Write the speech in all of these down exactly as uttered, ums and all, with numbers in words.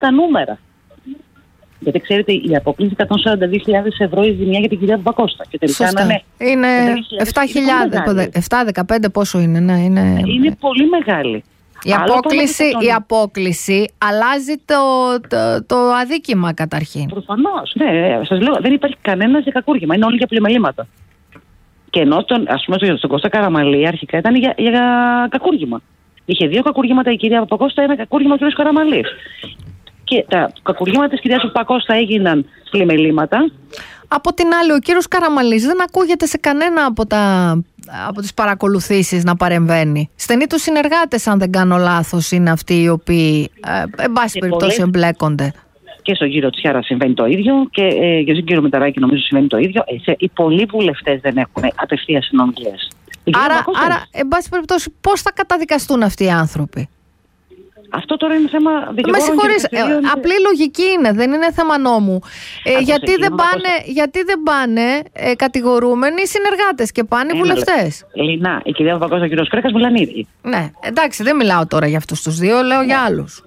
τα νούμερα. Γιατί ξέρετε, η απόκληση εκατόν σαράντα δύο χιλιάδες ευρώ η ζημιά για την κυρία Παπακώστα. Και τελικά Σωστά. Ναι, είναι επτά χιλιάδες, επτά δεκαπέντε πόσο είναι, ναι, είναι... είναι πολύ μεγάλη. Η απόκληση, η απόκληση αλλάζει το, το, το αδίκημα καταρχήν. Προφανώς, ναι, σας λέω, δεν υπάρχει κανένας για κακούργημα, είναι όλοι για πλημελήματα. Και ενώ τον, ας πούμε, στον Κώστα Καραμαλή αρχικά ήταν για, για κακούργημα. Είχε δύο κακούργηματα η κυρία Παπακώστα, ένα κακούργημα ο κ. Καραμαλής. Και τα κακουργήματα της κυρίας Παπακώστα έγιναν πλημελήματα. Από την άλλη, ο κύριος Καραμαλής δεν ακούγεται σε κανένα από, τα, από τις παρακολουθήσεις να παρεμβαίνει. Στενοί τους συνεργάτες, αν δεν κάνω λάθος, είναι αυτοί οι οποίοι, ε, εν πάση περιπτώσει, εμπλέκονται. Και στον κύριο Τσιάρα συμβαίνει το ίδιο και ε, για τον κύριο Μηταράκη νομίζω συμβαίνει το ίδιο. Ε, οι πολλοί βουλευτές δεν έχουν απευθείας συνομιλίες. Άρα, άρα εν πάση περιπτώσει, πώς θα καταδικαστούν αυτοί οι άνθρωποι? Αυτό τώρα είναι θέμα δικαιωμάτων. Με συγχωρείς, ε, απλή λογική είναι, δεν είναι θέμα νόμου. Ε, γιατί, δεν πάνε, γιατί δεν πάνε ε, κατηγορούμενοι συνεργάτες και πάνε βουλευτές? Λινά, η κυρία Παπακώστα και ο κ. Κρέκας μιλάνε ίδιοι. Ναι, εντάξει, δεν μιλάω τώρα για αυτούς τους δύο, λέω ναι. για άλλους.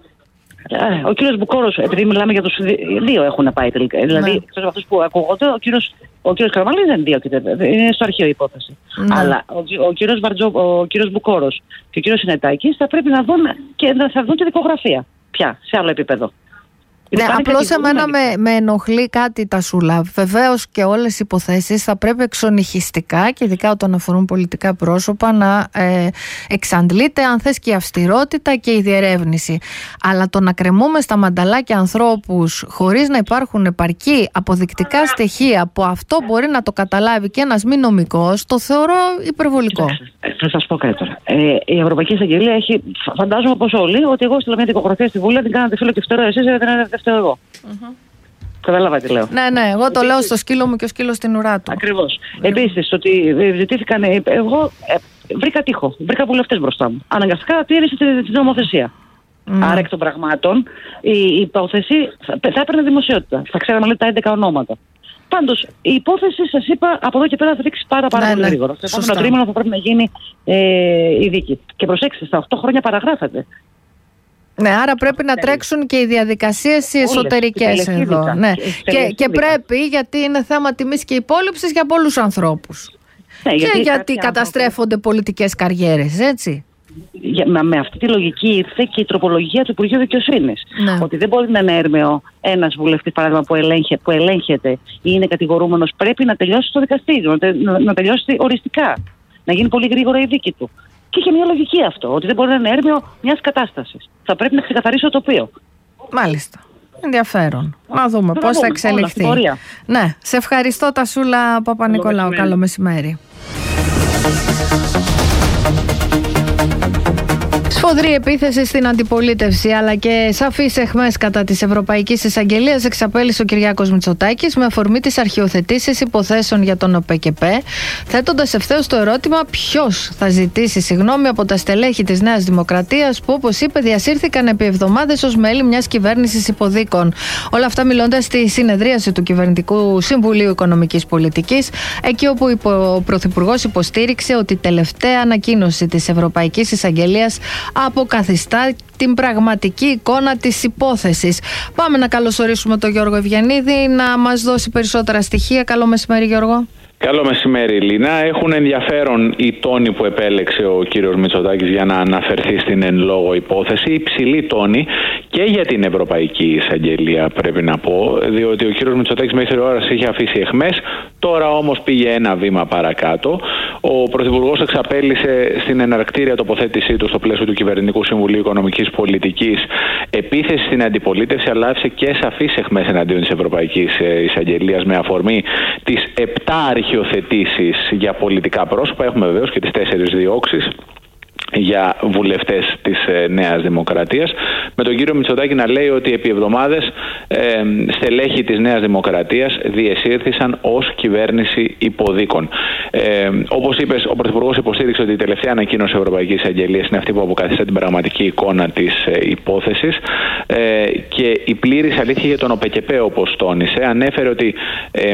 Ο κύριος Μπουκόρος, επειδή μιλάμε για τους δύο, έχουν πάει τελικά. Ναι. Δηλαδή, εκτός από αυτούς που ακούγονται, ο κύριος, ο κύριος Καραμαλής δεν διώκεται. Είναι στο αρχείο η υπόθεση. Ναι. Αλλά ο, ο, κύριος Βαρτζο, ο κύριος Μπουκόρος και ο κύριος Συνετάκης θα πρέπει να δουν και να θα δουν τη δικογραφία. Πια, σε άλλο επίπεδο. Ναι, απλώς εμένα με, με ενοχλεί κάτι, Τασούλα. Βεβαίως και όλες οι υποθέσεις θα πρέπει εξονυχιστικά και ειδικά όταν αφορούν πολιτικά πρόσωπα να ε, εξαντλείται, αν θες, και η αυστηρότητα και η διερεύνηση. Αλλά το να κρεμούμε στα μανταλάκια ανθρώπους χωρίς να υπάρχουν επαρκή αποδεικτικά στοιχεία που αυτό μπορεί να το καταλάβει και ένας μη νομικός, το θεωρώ υπερβολικό. Θα σας πω κάτι τώρα. Ε, η Ευρωπαϊκή Εισαγγελία έχει, φαντάζομαι όπως όλοι, ότι εγώ στείλω μια δικογραφία στη Βουλή, την κάνατε φίλο και φτερό εσείς, δεν είναι φταίω εγώ. Mm-hmm. Καταλάβα τι λέω. Ναι, ναι, εγώ το Επίσης, λέω στο σκύλο μου και ο σκύλος στην ουρά του. Ακριβώς. Mm-hmm. Επίσης, ότι ζητήθηκαν. Εγώ ε, βρήκα τείχο. Βρήκα βουλευτές μπροστά μου. Αναγκαστικά τήρησε την νομοθεσία. Mm. Άρα εκ των πραγμάτων η υπόθεση θα, θα έπαιρνε δημοσιότητα. Θα ξέραμε λέει τα έντεκα ονόματα. Πάντως, η υπόθεση, σας είπα, από εδώ και πέρα θα δείξει πάρα, πάρα ναι, πολύ ναι, γρήγορα. Στο επόμενο τρίμηνο θα πρέπει να γίνει ε, η δίκη. Και προσέξτε, στα οκτώ χρόνια παραγράφεται. Ναι, άρα πρέπει να τρέξουν και οι διαδικασίες οι εσωτερικές εδώ. Ναι. Και, και πρέπει, γιατί είναι θέμα τιμής και υπόλοιψης για πολλούς ανθρώπους. Ναι, και γιατί, γιατί καταστρέφονται άνθρωποι... πολιτικές καριέρες, έτσι. Για, με αυτή τη λογική ήρθε και η τροπολογία του Υπουργείου Δικαιοσύνης. Ναι. Ότι δεν μπορεί να είναι έρμεο ένας βουλευτής, παράδειγμα, που, ελέγχε, που ελέγχεται ή είναι κατηγορούμενος, πρέπει να τελειώσει στο δικαστήριο, να, να, να τελειώσει οριστικά. Να γίνει πολύ γρήγορα η δίκη του. Και είχε μια λογική αυτό, ότι δεν μπορεί να είναι έρμεο μιας κατάστασης. Θα πρέπει να ξεκαθαρίσει το τοπίο. Μάλιστα. Ενδιαφέρον. Να δούμε πώς θα εξελιχθεί. Ναι, σε ευχαριστώ, Τασούλα Παπα-Νικολάου. Καλό μεσημέρι. Σφοδρή επίθεση στην αντιπολίτευση αλλά και σαφείς αιχμές κατά της Ευρωπαϊκής Εισαγγελίας εξαπέλυσε ο Κυριάκος Μητσοτάκης με αφορμή τις αρχιοθετήσεις υποθέσεων για τον ΟΠΕΚΕΠΕ, θέτοντας ευθέως το ερώτημα ποιος θα ζητήσει συγγνώμη από τα στελέχη της Νέας Δημοκρατίας που, όπως είπε, διασύρθηκαν επί εβδομάδες ως μέλη μιας κυβέρνησης υποδίκων. Όλα αυτά μιλώντας στη συνεδρίαση του Κυβερνητικού Συμβουλίου Οικονομικής Πολιτικής, εκεί όπου ο Πρωθυπουργός υποστήριξε ότι η τελευταία ανακοίνωση της Ευρωπαϊκής Εισαγγελίας αποκαθιστά την πραγματική εικόνα της υπόθεσης. Πάμε να καλωσορίσουμε τον Γιώργο Ευγενίδη να μας δώσει περισσότερα στοιχεία. Καλό μεσημέρι, Γιώργο. Καλό μεσημέρι, Λίνα. Έχουν ενδιαφέρον οι τόνοι που επέλεξε ο κύριος Μητσοτάκης για να αναφερθεί στην εν λόγω υπόθεση. Υψηλή τόνη και για την Ευρωπαϊκή Εισαγγελία, πρέπει να πω, διότι ο κύριος Μητσοτάκης μέχρι τώρα είχε αφήσει αιχμές, τώρα όμως πήγε ένα βήμα παρακάτω. Ο Πρωθυπουργός εξαπέλυσε στην εναρκτήρια τοποθέτησή του στο πλαίσιο του Κυβερνητικού Συμβουλίου Οικονομικής Πολιτικής επίθεση στην αντιπολίτευση, αλλά άφησε και σαφείς αιχμές εναντίον της Ευρωπαϊκής Εισαγγελίας με αφορμή τις επτά αρχιοθετήσεις για πολιτικά πρόσωπα. Έχουμε βεβαίως και τις τέσσερις διώξεις για βουλευτές της ε, Νέας Δημοκρατίας, με τον κύριο Μητσοτάκη να λέει ότι επί εβδομάδες ε, στελέχη της Νέας Δημοκρατίας διεσύρθησαν ως κυβέρνηση υποδίκων. Ε, όπως είπες, ο Πρωθυπουργός υποστήριξε ότι η τελευταία ανακοίνωση Ευρωπαϊκής Εισαγγελίας είναι αυτή που αποκαθιστά την πραγματική εικόνα της ε, υπόθεσης ε, και η πλήρης αλήθεια για τον ΟΠΕΚΕΠΕ, όπως τόνισε. Ανέφερε ότι ε,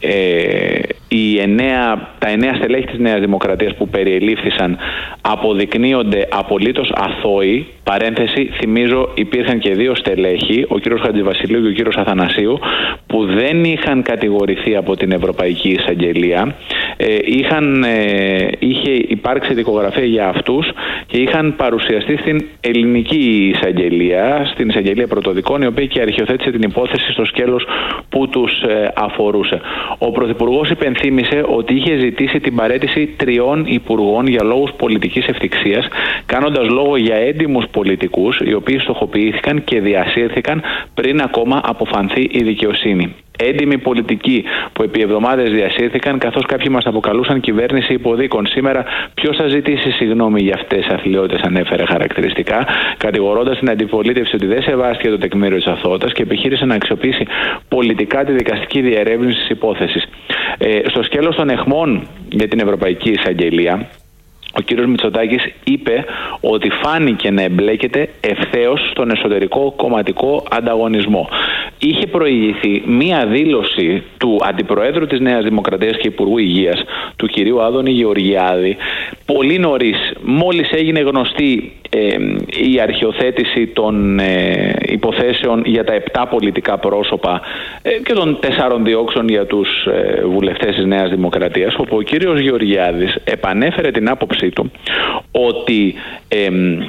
ε, οι εννέα, τα εννέα στελέχη της Νέας Δημοκρατίας που περιελήφθησαν αποδεικνύουν αναδεικνύονται απολύτως αθώοι. Παρένθεση, θυμίζω, υπήρχαν και δύο στελέχοι, ο κύριος Χατζηβασιλείου και ο κύριος Αθανασίου, που δεν είχαν κατηγορηθεί από την Ευρωπαϊκή Εισαγγελία. Ε, είχαν, ε, είχε υπάρξει δικογραφία για αυτούς και είχαν παρουσιαστεί στην ελληνική εισαγγελία, στην εισαγγελία πρωτοδικών, η οποία και αρχιοθέτησε την υπόθεση στο σκέλος που τους ε, αφορούσε. Ο Πρωθυπουργός υπενθύμησε ότι είχε ζητήσει την παραίτηση τριών υπουργών για λόγους πολιτικής ευθυξίας, κάνοντας λόγο για έντιμους πολιτικούς, οι οποίοι στοχοποιήθηκαν και διασύρθηκαν πριν ακόμα αποφανθεί η δικαιοσύνη. Έντιμοι πολιτικοί που επί εβδομάδες διασύρθηκαν, καθώς κάποιοι μας αποκαλούσαν κυβέρνηση υποδίκων. Σήμερα, ποιος θα ζητήσει συγγνώμη για αυτές τις αθλιότητες, ανέφερε χαρακτηριστικά, κατηγορώντας την αντιπολίτευση ότι δεν σεβάστηκε το τεκμήριο της αθωότητας και επιχείρησε να αξιοποιήσει πολιτικά τη δικαστική διερεύνηση της υπόθεσης. Ε, στο σκέλος των εχμών για την Ευρωπαϊκή Εισαγγελία, ο κύριος Μητσοτάκης είπε ότι φάνηκε να εμπλέκεται ευθέως στον εσωτερικό κομματικό ανταγωνισμό. Είχε προηγηθεί μία δήλωση του Αντιπροέδρου της Νέας Δημοκρατίας και Υπουργού Υγείας, του κυρίου Άδωνη Γεωργιάδη, πολύ νωρίς, μόλις έγινε γνωστή ε, η αρχιοθέτηση των ε, υποθέσεων για τα επτά πολιτικά πρόσωπα ε, και των τεσσάρων διώξεων για τους ε, βουλευτές της Νέας Δημοκρατίας, όπου ο κύριος Γεωργιάδης επανέφερε την άποψή του ότι ε,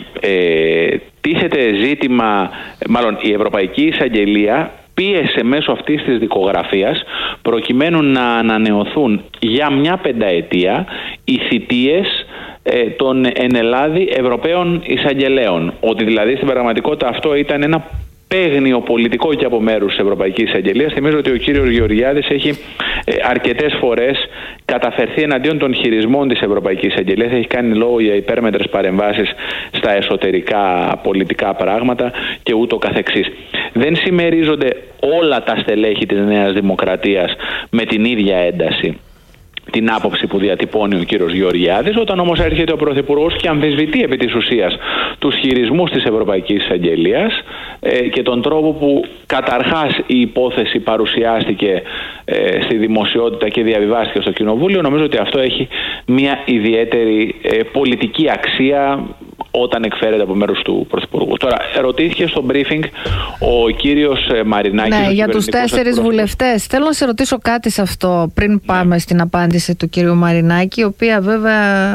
ε, τίθεται ζήτημα, μάλλον η Ευρωπαϊκή Εισαγγελία πίεσε μέσω αυτής της δικογραφίας προκειμένου να ανανεωθούν για μια πενταετία οι θητείες ε, των εν Ελλάδη Ευρωπαίων Εισαγγελέων. Ότι δηλαδή στην πραγματικότητα αυτό ήταν ένα παίγνιο πολιτικό και από μέρους της Ευρωπαϊκής Εισαγγελίας. Θυμίζω ότι ο κύριος Γεωργιάδης έχει ε, αρκετές φορές καταφερθεί εναντίον των χειρισμών της Ευρωπαϊκής Εισαγγελίας. Έχει κάνει λόγο για υπέρμετρες παρεμβάσεις στα εσωτερικά πολιτικά πράγματα και ούτω καθεξής. Δεν συμμερίζονται όλα τα στελέχη της Νέας Δημοκρατίας με την ίδια ένταση την άποψη που διατυπώνει ο κύριος Γεωργιάδης. Όταν όμως έρχεται ο Πρωθυπουργός και αμφισβητεί επί της ουσίας τους χειρισμούς της Ευρωπαϊκής Εισαγγελίας ε, και τον τρόπο που καταρχάς η υπόθεση παρουσιάστηκε ε, στη δημοσιότητα και διαβιβάστηκε στο Κοινοβούλιο, νομίζω ότι αυτό έχει μια ιδιαίτερη ε, πολιτική αξία όταν εκφέρεται από μέρους του Πρωθυπουργού. Τώρα, ερωτήθηκε στο briefing ο κύριος Μαρινάκης. Ναι, για τους τέσσερις βουλευτές. Θέλω να σε ρωτήσω κάτι σε αυτό πριν πάμε ναι. στην απάντηση του κύριου Μαρινάκη, η οποία βέβαια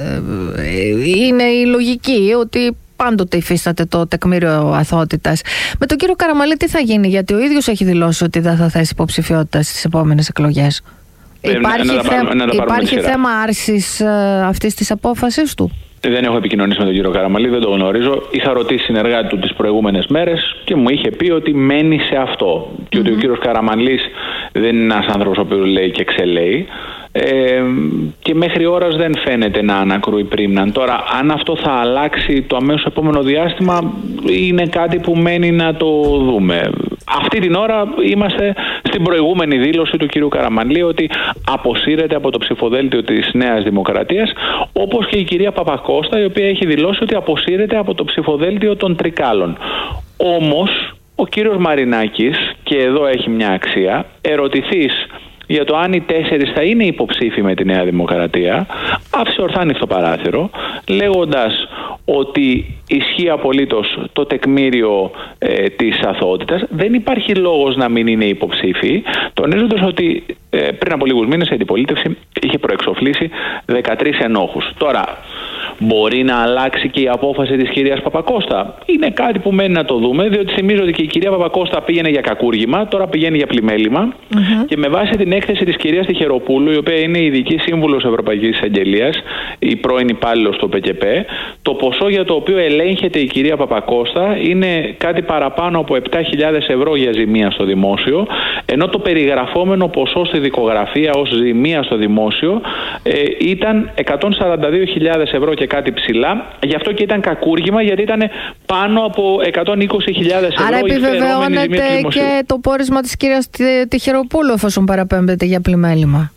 είναι η λογική ότι πάντοτε υφίσταται το τεκμήριο αθωότητας. Με τον κύριο Καραμανλή τι θα γίνει, γιατί ο ίδιος έχει δηλώσει ότι δεν θα θέσει υποψηφιότητα στις επόμενες εκλογές. Υπάρχει, να, να, θε... να, να υπάρχει θέμα άρσης uh, αυτής της απόφασης του? Δεν έχω επικοινωνήσει με τον κύριο Καραμανλή, δεν το γνωρίζω. Είχα ρωτήσει συνεργάτη του τις προηγούμενες μέρες και μου είχε πει ότι μένει σε αυτό. Mm-hmm. Και ότι ο κύριος Καραμανλής δεν είναι ένας άνθρωπος ο οποίος λέει και ξελέει. Ε, και μέχρι ώρας δεν φαίνεται να ανακρούει πρίμναν. Τώρα, αν αυτό θα αλλάξει το αμέσως επόμενο διάστημα, είναι κάτι που μένει να το δούμε. Αυτή την ώρα είμαστε στην προηγούμενη δήλωση του κύριου Καραμανλή ότι αποσύρεται από το ψηφοδέλτιο της Νέας Δημοκρατίας, όπως και η κυρία Παπακώστα, η οποία έχει δηλώσει ότι αποσύρεται από το ψηφοδέλτιο των Τρικάλων. Όμως, ο κύριος Μαρινάκης, και εδώ έχει μια αξία, ερωτηθείς για το αν οι τέσσερις θα είναι υποψήφοι με τη Νέα Δημοκρατία, άφησε ορθά ανοιχτό παράθυρο, λέγοντας ότι ισχύει απολύτως το τεκμήριο ε, της αθωότητας. Δεν υπάρχει λόγος να μην είναι υποψήφοι, τονίζοντας ότι ε, πριν από λίγους μήνες η αντιπολίτευση είχε προεξοφλήσει δεκατρείς ενόχους. Τώρα, μπορεί να αλλάξει και η απόφαση της κυρίας Παπακώστα? Είναι κάτι που μένει να το δούμε, διότι θυμίζω ότι και η κυρία Παπακώστα πήγαινε για κακούργημα, τώρα πηγαίνει για πλημέλημα. Mm-hmm. Και με βάση την έκθεση της κυρίας Τιχεροπούλου, η οποία είναι η ειδική σύμβουλος Ευρωπαϊκής Εισαγγελίας, η πρώην υπάλληλος του ΠΚΠ, το ποσό για το οποίο ελέγχεται η κυρία Παπακώστα είναι κάτι παραπάνω από επτά χιλιάδες ευρώ για ζημία στο δημόσιο, ενώ το περιγραφόμενο ποσό στη δικογραφία ως ζημία στο δημόσιο ε, ήταν εκατόν σαράντα δύο χιλιάδες ευρώ και κάτι ψηλά. Γι' αυτό και ήταν κακούργημα, γιατί ήταν πάνω από εκατόν είκοσι χιλιάδες ευρώ. Άρα επιβεβαιώνεται και το πόρισμα της κυρίας Τιχεροπούλου, εφόσον παραπέμπεται για πλημέλημα.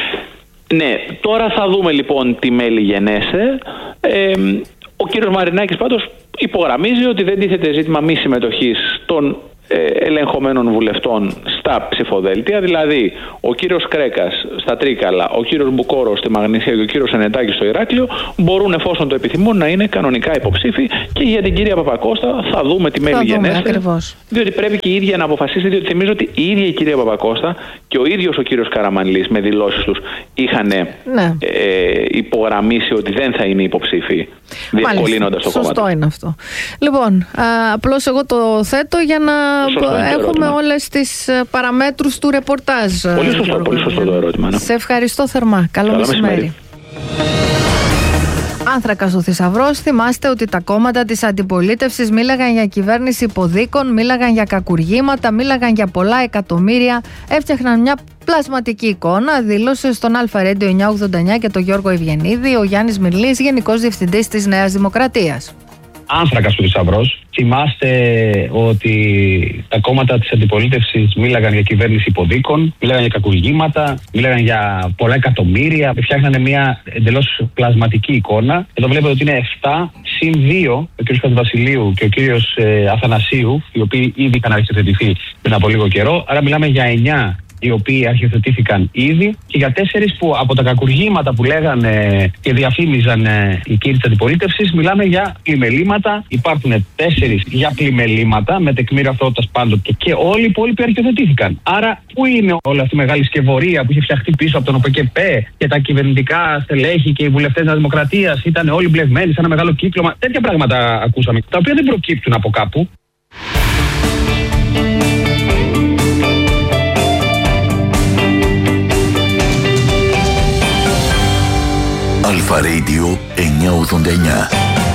Ναι, τώρα θα δούμε λοιπόν τι μέλη γενέστε. Ε, ο κύριος Μαρινάκης πάντως υπογραμμίζει ότι δεν τίθεται ζήτημα μη συμμετοχής των ελεγχομένων βουλευτών στα ψηφοδέλτια, δηλαδή ο κύριος Κρέκας στα Τρίκαλα, ο κύριος Μπουκόρος στη Μαγνησία και ο κύριος Ενετάκης στο Ηράκλειο μπορούν, εφόσον το επιθυμούν, να είναι κανονικά υποψήφοι, και για την κυρία Παπακώστα θα δούμε τι μέλη γενέστε, διότι πρέπει και η ίδια να αποφασίσει, διότι θυμίζω ότι η ίδια η κυρία Παπακώστα και ο ίδιος ο κύριος Καραμανλής με δηλώσεις τους είχαν ναι. ε, υπογραμμίσει ότι δεν θα είναι υποψήφοι, διευκολύνοντας το κόμμα. Σωστό είναι αυτό. Λοιπόν, απλώς εγώ το θέτω για να σωστό έχουμε όλες τις παραμέτρους του ρεπορτάζ. Πολύ σωστό, πολύ σωστό το ερώτημα. Ναι. Σε ευχαριστώ θερμά. Καλό, Καλό μεσημέρι. μεσημέρι. Άνθρακας ο θησαυρός. Θυμάστε ότι τα κόμματα της αντιπολίτευσης μίλαγαν για κυβέρνηση υποδίκων, μίλαγαν για κακουργήματα, μίλαγαν για πολλά εκατομμύρια, έφτιαχναν μια πλασματική εικόνα, δήλωσε στον Αλφα Radio εννιακόσια ογδόντα εννιά και τον Γιώργο Ευγενίδη ο Γιάννης Μυρλής, Γενικός Διευθυντής της Νέας Δημοκρατίας. Άνθρακας ο θησαυρός. Θυμάστε ότι τα κόμματα της αντιπολίτευσης μίλαγαν για κυβέρνηση υποδίκων, μίλαγαν για κακουργήματα, μίλαγαν για πολλά εκατομμύρια, φτιάχνανε μια εντελώς πλασματική εικόνα. Εδώ βλέπετε ότι είναι επτά συν δύο, ο κ. Χατζηβασιλείου και ο κ. Ε, Αθανασίου, οι οποίοι ήδη είχαν αρχιοθετηθεί πριν από λίγο καιρό. Άρα μιλάμε για εννιά οι οποίοι αρχιοθετήθηκαν ήδη, και για τέσσερις που από τα κακουργήματα που λέγανε και διαφήμιζαν οι κύριοι της αντιπολίτευσης, μιλάμε για πλημελήματα. Υπάρχουν τέσσερις για πλημελήματα με τεκμήριο αυτότητας πάντοτε, και όλοι οι υπόλοιποι αρχιοθετήθηκαν. Άρα, πού είναι όλη αυτή η μεγάλη σκευωρία που είχε φτιαχτεί πίσω από τον ΟΠΕΚΕΠΕ και τα κυβερνητικά στελέχη και οι βουλευτές της Δημοκρατίας? Ήταν όλοι μπλεγμένοι σε ένα μεγάλο κύκλωμα. Τέτοια πράγματα ακούσαμε, τα οποία δεν προκύπτουν από κάπου. Αλφα Radio εννιακόσια ογδόντα εννιά.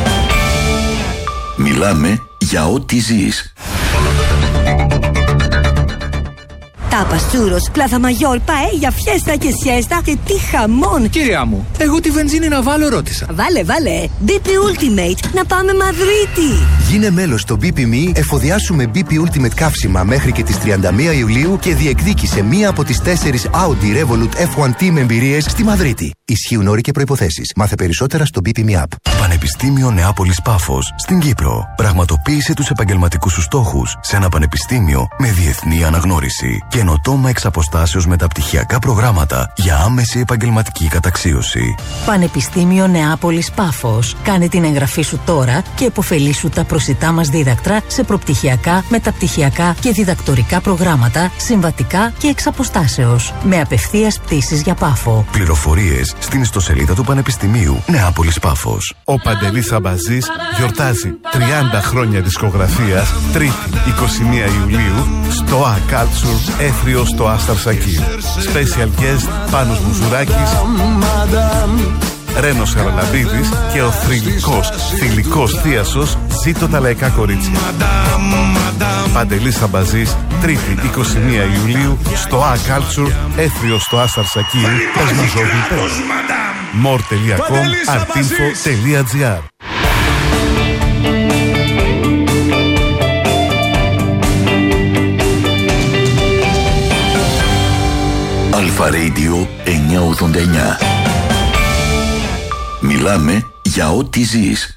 Μιλάμε για ό,τι ζεις. Τάπας, τσούρος, πλάθα μαγιόρ, παέλια, φιέστα και σιέστα και τι χαμόν! Κυρία μου, εγώ τη βενζίνη να βάλω ρώτησα. Βάλε, βάλε! μπι πι Ultimate, να πάμε Μαδρίτη! Γίνε μέλος στο μπι πι εμ ι, εφοδιάσου με μπι πι Ultimate καύσιμα μέχρι και τις τριάντα μία Ιουλίου και διεκδίκησε μία από τις τέσσερις Audi Revolut εφ ουάν τι με εμπειρίες στη Μαδρίτη. Ισχύουν όροι και προϋποθέσεις. Μάθε περισσότερα στο μπι πι εμ ι App. Πανεπιστήμιο Νεάπολης Πάφος στην Κύπρο. Πραγματοποίησε τους επαγγελματικούς σου στόχους σε ένα πανεπιστήμιο με διεθνή αναγνώριση. Καινοτόμα εξ αποστάσεως μεταπτυχιακά προγράμματα για άμεση επαγγελματική καταξίωση. Πανεπιστήμιο Νεάπολης Πάφος. Κάνε την εγγραφή σου τώρα και επωφελήσου τα προσιτά μας δίδακτρα σε προπτυχιακά, μεταπτυχιακά και διδακτορικά προγράμματα, συμβατικά και εξ αποστάσεως. Με απευθείας πτήσεις για Πάφο. Πληροφορίες στην ιστοσελίδα του Πανεπιστημίου Νεάπολης Πάφος. Ο Παντελής Αμπαζής γιορτάζει τριάντα χρόνια δισκογραφίας, Τρίτη είκοσι μία Ιουλίου στο A Culture Έθριο στο Άσταρ Σακί. Special guest Πάνος Μουζουράκης, Ρένος Χαραλαμπίδης και ο θρυλικός, θηλυκός θίασος Ζήτω τα λαϊκά κορίτσια. Παντελής Αμπαζής, Τρίτη είκοσι μία Ιουλίου στο A Culture Έθριο στο Άσταρ Σακί. more τελεία com, artinfo τελεία gr. Αλφα Radio εννιακόσια ογδόντα εννιά. Μιλάμε για ό,τι ζεις.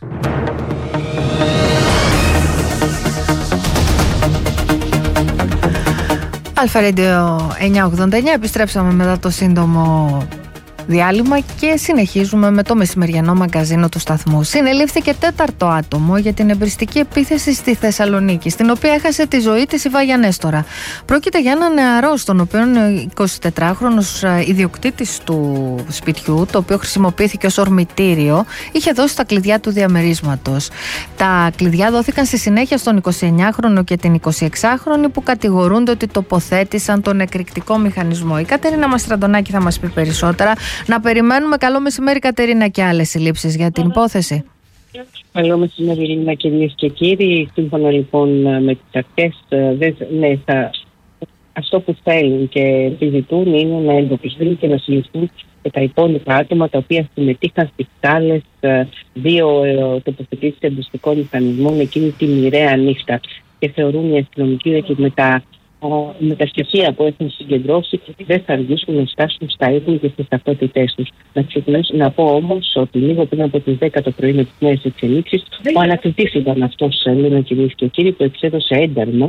Αλφα Radio εννιακόσια ογδόντα εννιά. Επιστρέψαμε μετά το σύντομο διάλειμμα και συνεχίζουμε με το μεσημεριανό μαγκαζίνο του σταθμού. Συνελήφθηκε τέταρτο άτομο για την εμπριστική επίθεση στη Θεσσαλονίκη, στην οποία έχασε τη ζωή της η Βάγια Νέστορα. Πρόκειται για έναν νεαρό, στον οποίο ο εικοσιτετράχρονος ιδιοκτήτης του σπιτιού, το οποίο χρησιμοποιήθηκε ως ορμητήριο, είχε δώσει τα κλειδιά του διαμερίσματος. Τα κλειδιά δόθηκαν στη συνέχεια στον εικοσιεννιάχρονο και την εικοσιεξάχρονη, που κατηγορούνται ότι τοποθέτησαν τον εκρηκτικό μηχανισμό. Η Κατερίνα Μαστραντονάκη θα μας πει περισσότερα. Να περιμένουμε. Καλό μεσημέρι, Κατερίνα, και άλλες συλλήψεις για την υπόθεση. Καλό μεσημέρι, Ελληνικά, κυρίες και κύριοι. Σύμφωνα λοιπόν με τις αρχές, ναι, θα, αυτό που θέλουν και επιζητούν είναι να εντοπιστούν και να συλληφθούν και τα υπόλοιπα άτομα τα οποία συμμετείχαν στις άλλες δύο τοποθετήσεις εμπριστικών μηχανισμών εκείνη τη μοιραία νύχτα. Και θεωρούν οι αστυνομικοί ότι με τα με τα στοιχεία που έχουν συγκεντρώσει δεν θα αργήσουν να στάσουν στα ίχνη και στις ταυτότητές τους. Να ξεκινήσω να πω όμως ότι λίγο πριν από τις δέκα το πρωί με τις νέες εξελίξεις, ο ανακριτής ήταν αυτός, λένε κυρίες και κύριοι, που εξέδωσε ένταλμα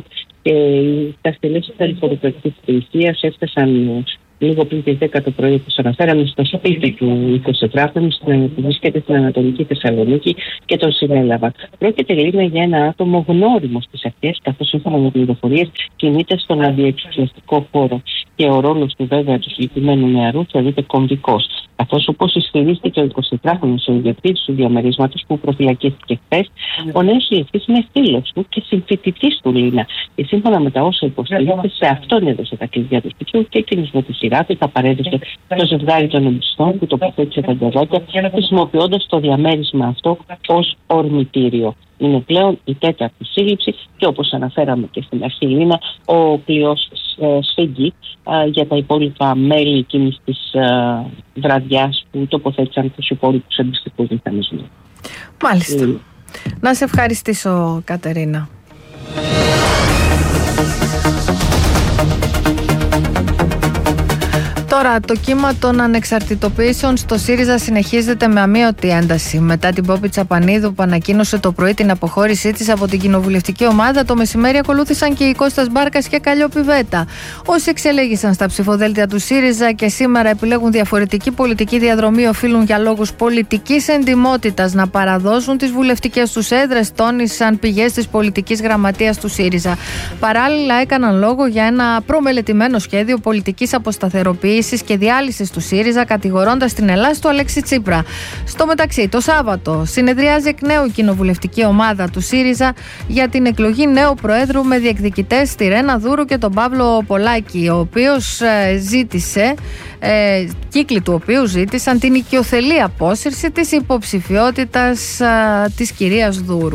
Και τα στελέχη της αντιπολιτευτικής υπηρεσίας έφτασαν λίγο πριν τις δέκα το πρωί, όπως αναφέραμε, στο σπίτι του εικοσιτετράχρονου που βρίσκεται στην Ανατολική Θεσσαλονίκη και τον συνέλαβαν. Πρόκειται λίγο για ένα άτομο γνώριμο στις αρχές, καθώς σύμφωνα με πληροφορίες κινείται στον αντιεξουσιαστικό χώρο. Και ο ρόλος του βέβαια του συγκεκριμένου νεαρού θεωρείται κομβικός. Καθώς, όπως ισχυρίστηκε ο εικοσιτετράχρονος ο ιδιοκτήτης του διαμερίσματος που προφυλακίστηκε χθες, ο νέος συλληφθής είναι φίλος του και συμφοιτητής του Λίνα. Και σύμφωνα με τα όσα υποστηρίζεται, σε αυτόν έδωσε τα κλειδιά του σπιτιού και εκείνος με τη σειρά του τα παρέδωσε στο ζευγάρι των εμπιστών που τοποθέτησε τα ντεράκια, χρησιμοποιώντας το διαμέρισμα αυτό ως ορμητήριο. Είναι πλέον η τέταρτη σύλληψη και, όπως αναφέραμε και στην αρχή, Λίνα, ο πλοίος ε, σφίγγει ε, για τα υπόλοιπα μέλη εκείνης της ε, βραδιάς που τοποθέτησαν τους υπόλοιπους εμπιστικούς μηχανισμούς. Μάλιστα. Mm. Να σε ευχαριστήσω, Κατερίνα. Τώρα, το κύμα των ανεξαρτητοποιήσεων στο ΣΥΡΙΖΑ συνεχίζεται με αμείωτη ένταση. Μετά την Πόπη Τσαπανίδου που ανακοίνωσε το πρωί την αποχώρησή της από την κοινοβουλευτική ομάδα, το μεσημέρι ακολούθησαν και οι Κώστας Μπάρκας και Καλλιόπη Βέτα. Όσοι εξελέγησαν στα ψηφοδέλτια του ΣΥΡΙΖΑ και σήμερα επιλέγουν διαφορετική πολιτική διαδρομή, οφείλουν για λόγους πολιτικής εντιμότητας να παραδώσουν τις βουλευτικές τους έδρες, τόνισαν πηγές της πολιτικής γραμματείας του ΣΥΡΙΖΑ. Παράλληλα, έκαναν λόγο για ένα προμελετημένο σχέδιο πολιτικής αποσταθεροποίησης και διάλυσης του ΣΥΡΙΖΑ, κατηγορώντας την Ελλάδα του Αλέξη Τσίπρα. Στο μεταξύ, το Σάββατο συνεδριάζει εκ νέου η κοινοβουλευτική ομάδα του ΣΥΡΙΖΑ για την εκλογή νέου Προέδρου με διεκδικητές τη Ρένα Δούρου και τον Παύλο Πολάκη, ο οποίος ε, ζήτησε, ε, κύκλοι του οποίου ζήτησαν την οικειοθελή απόσυρση της υποψηφιότητας ε, της κυρίας Δούρου.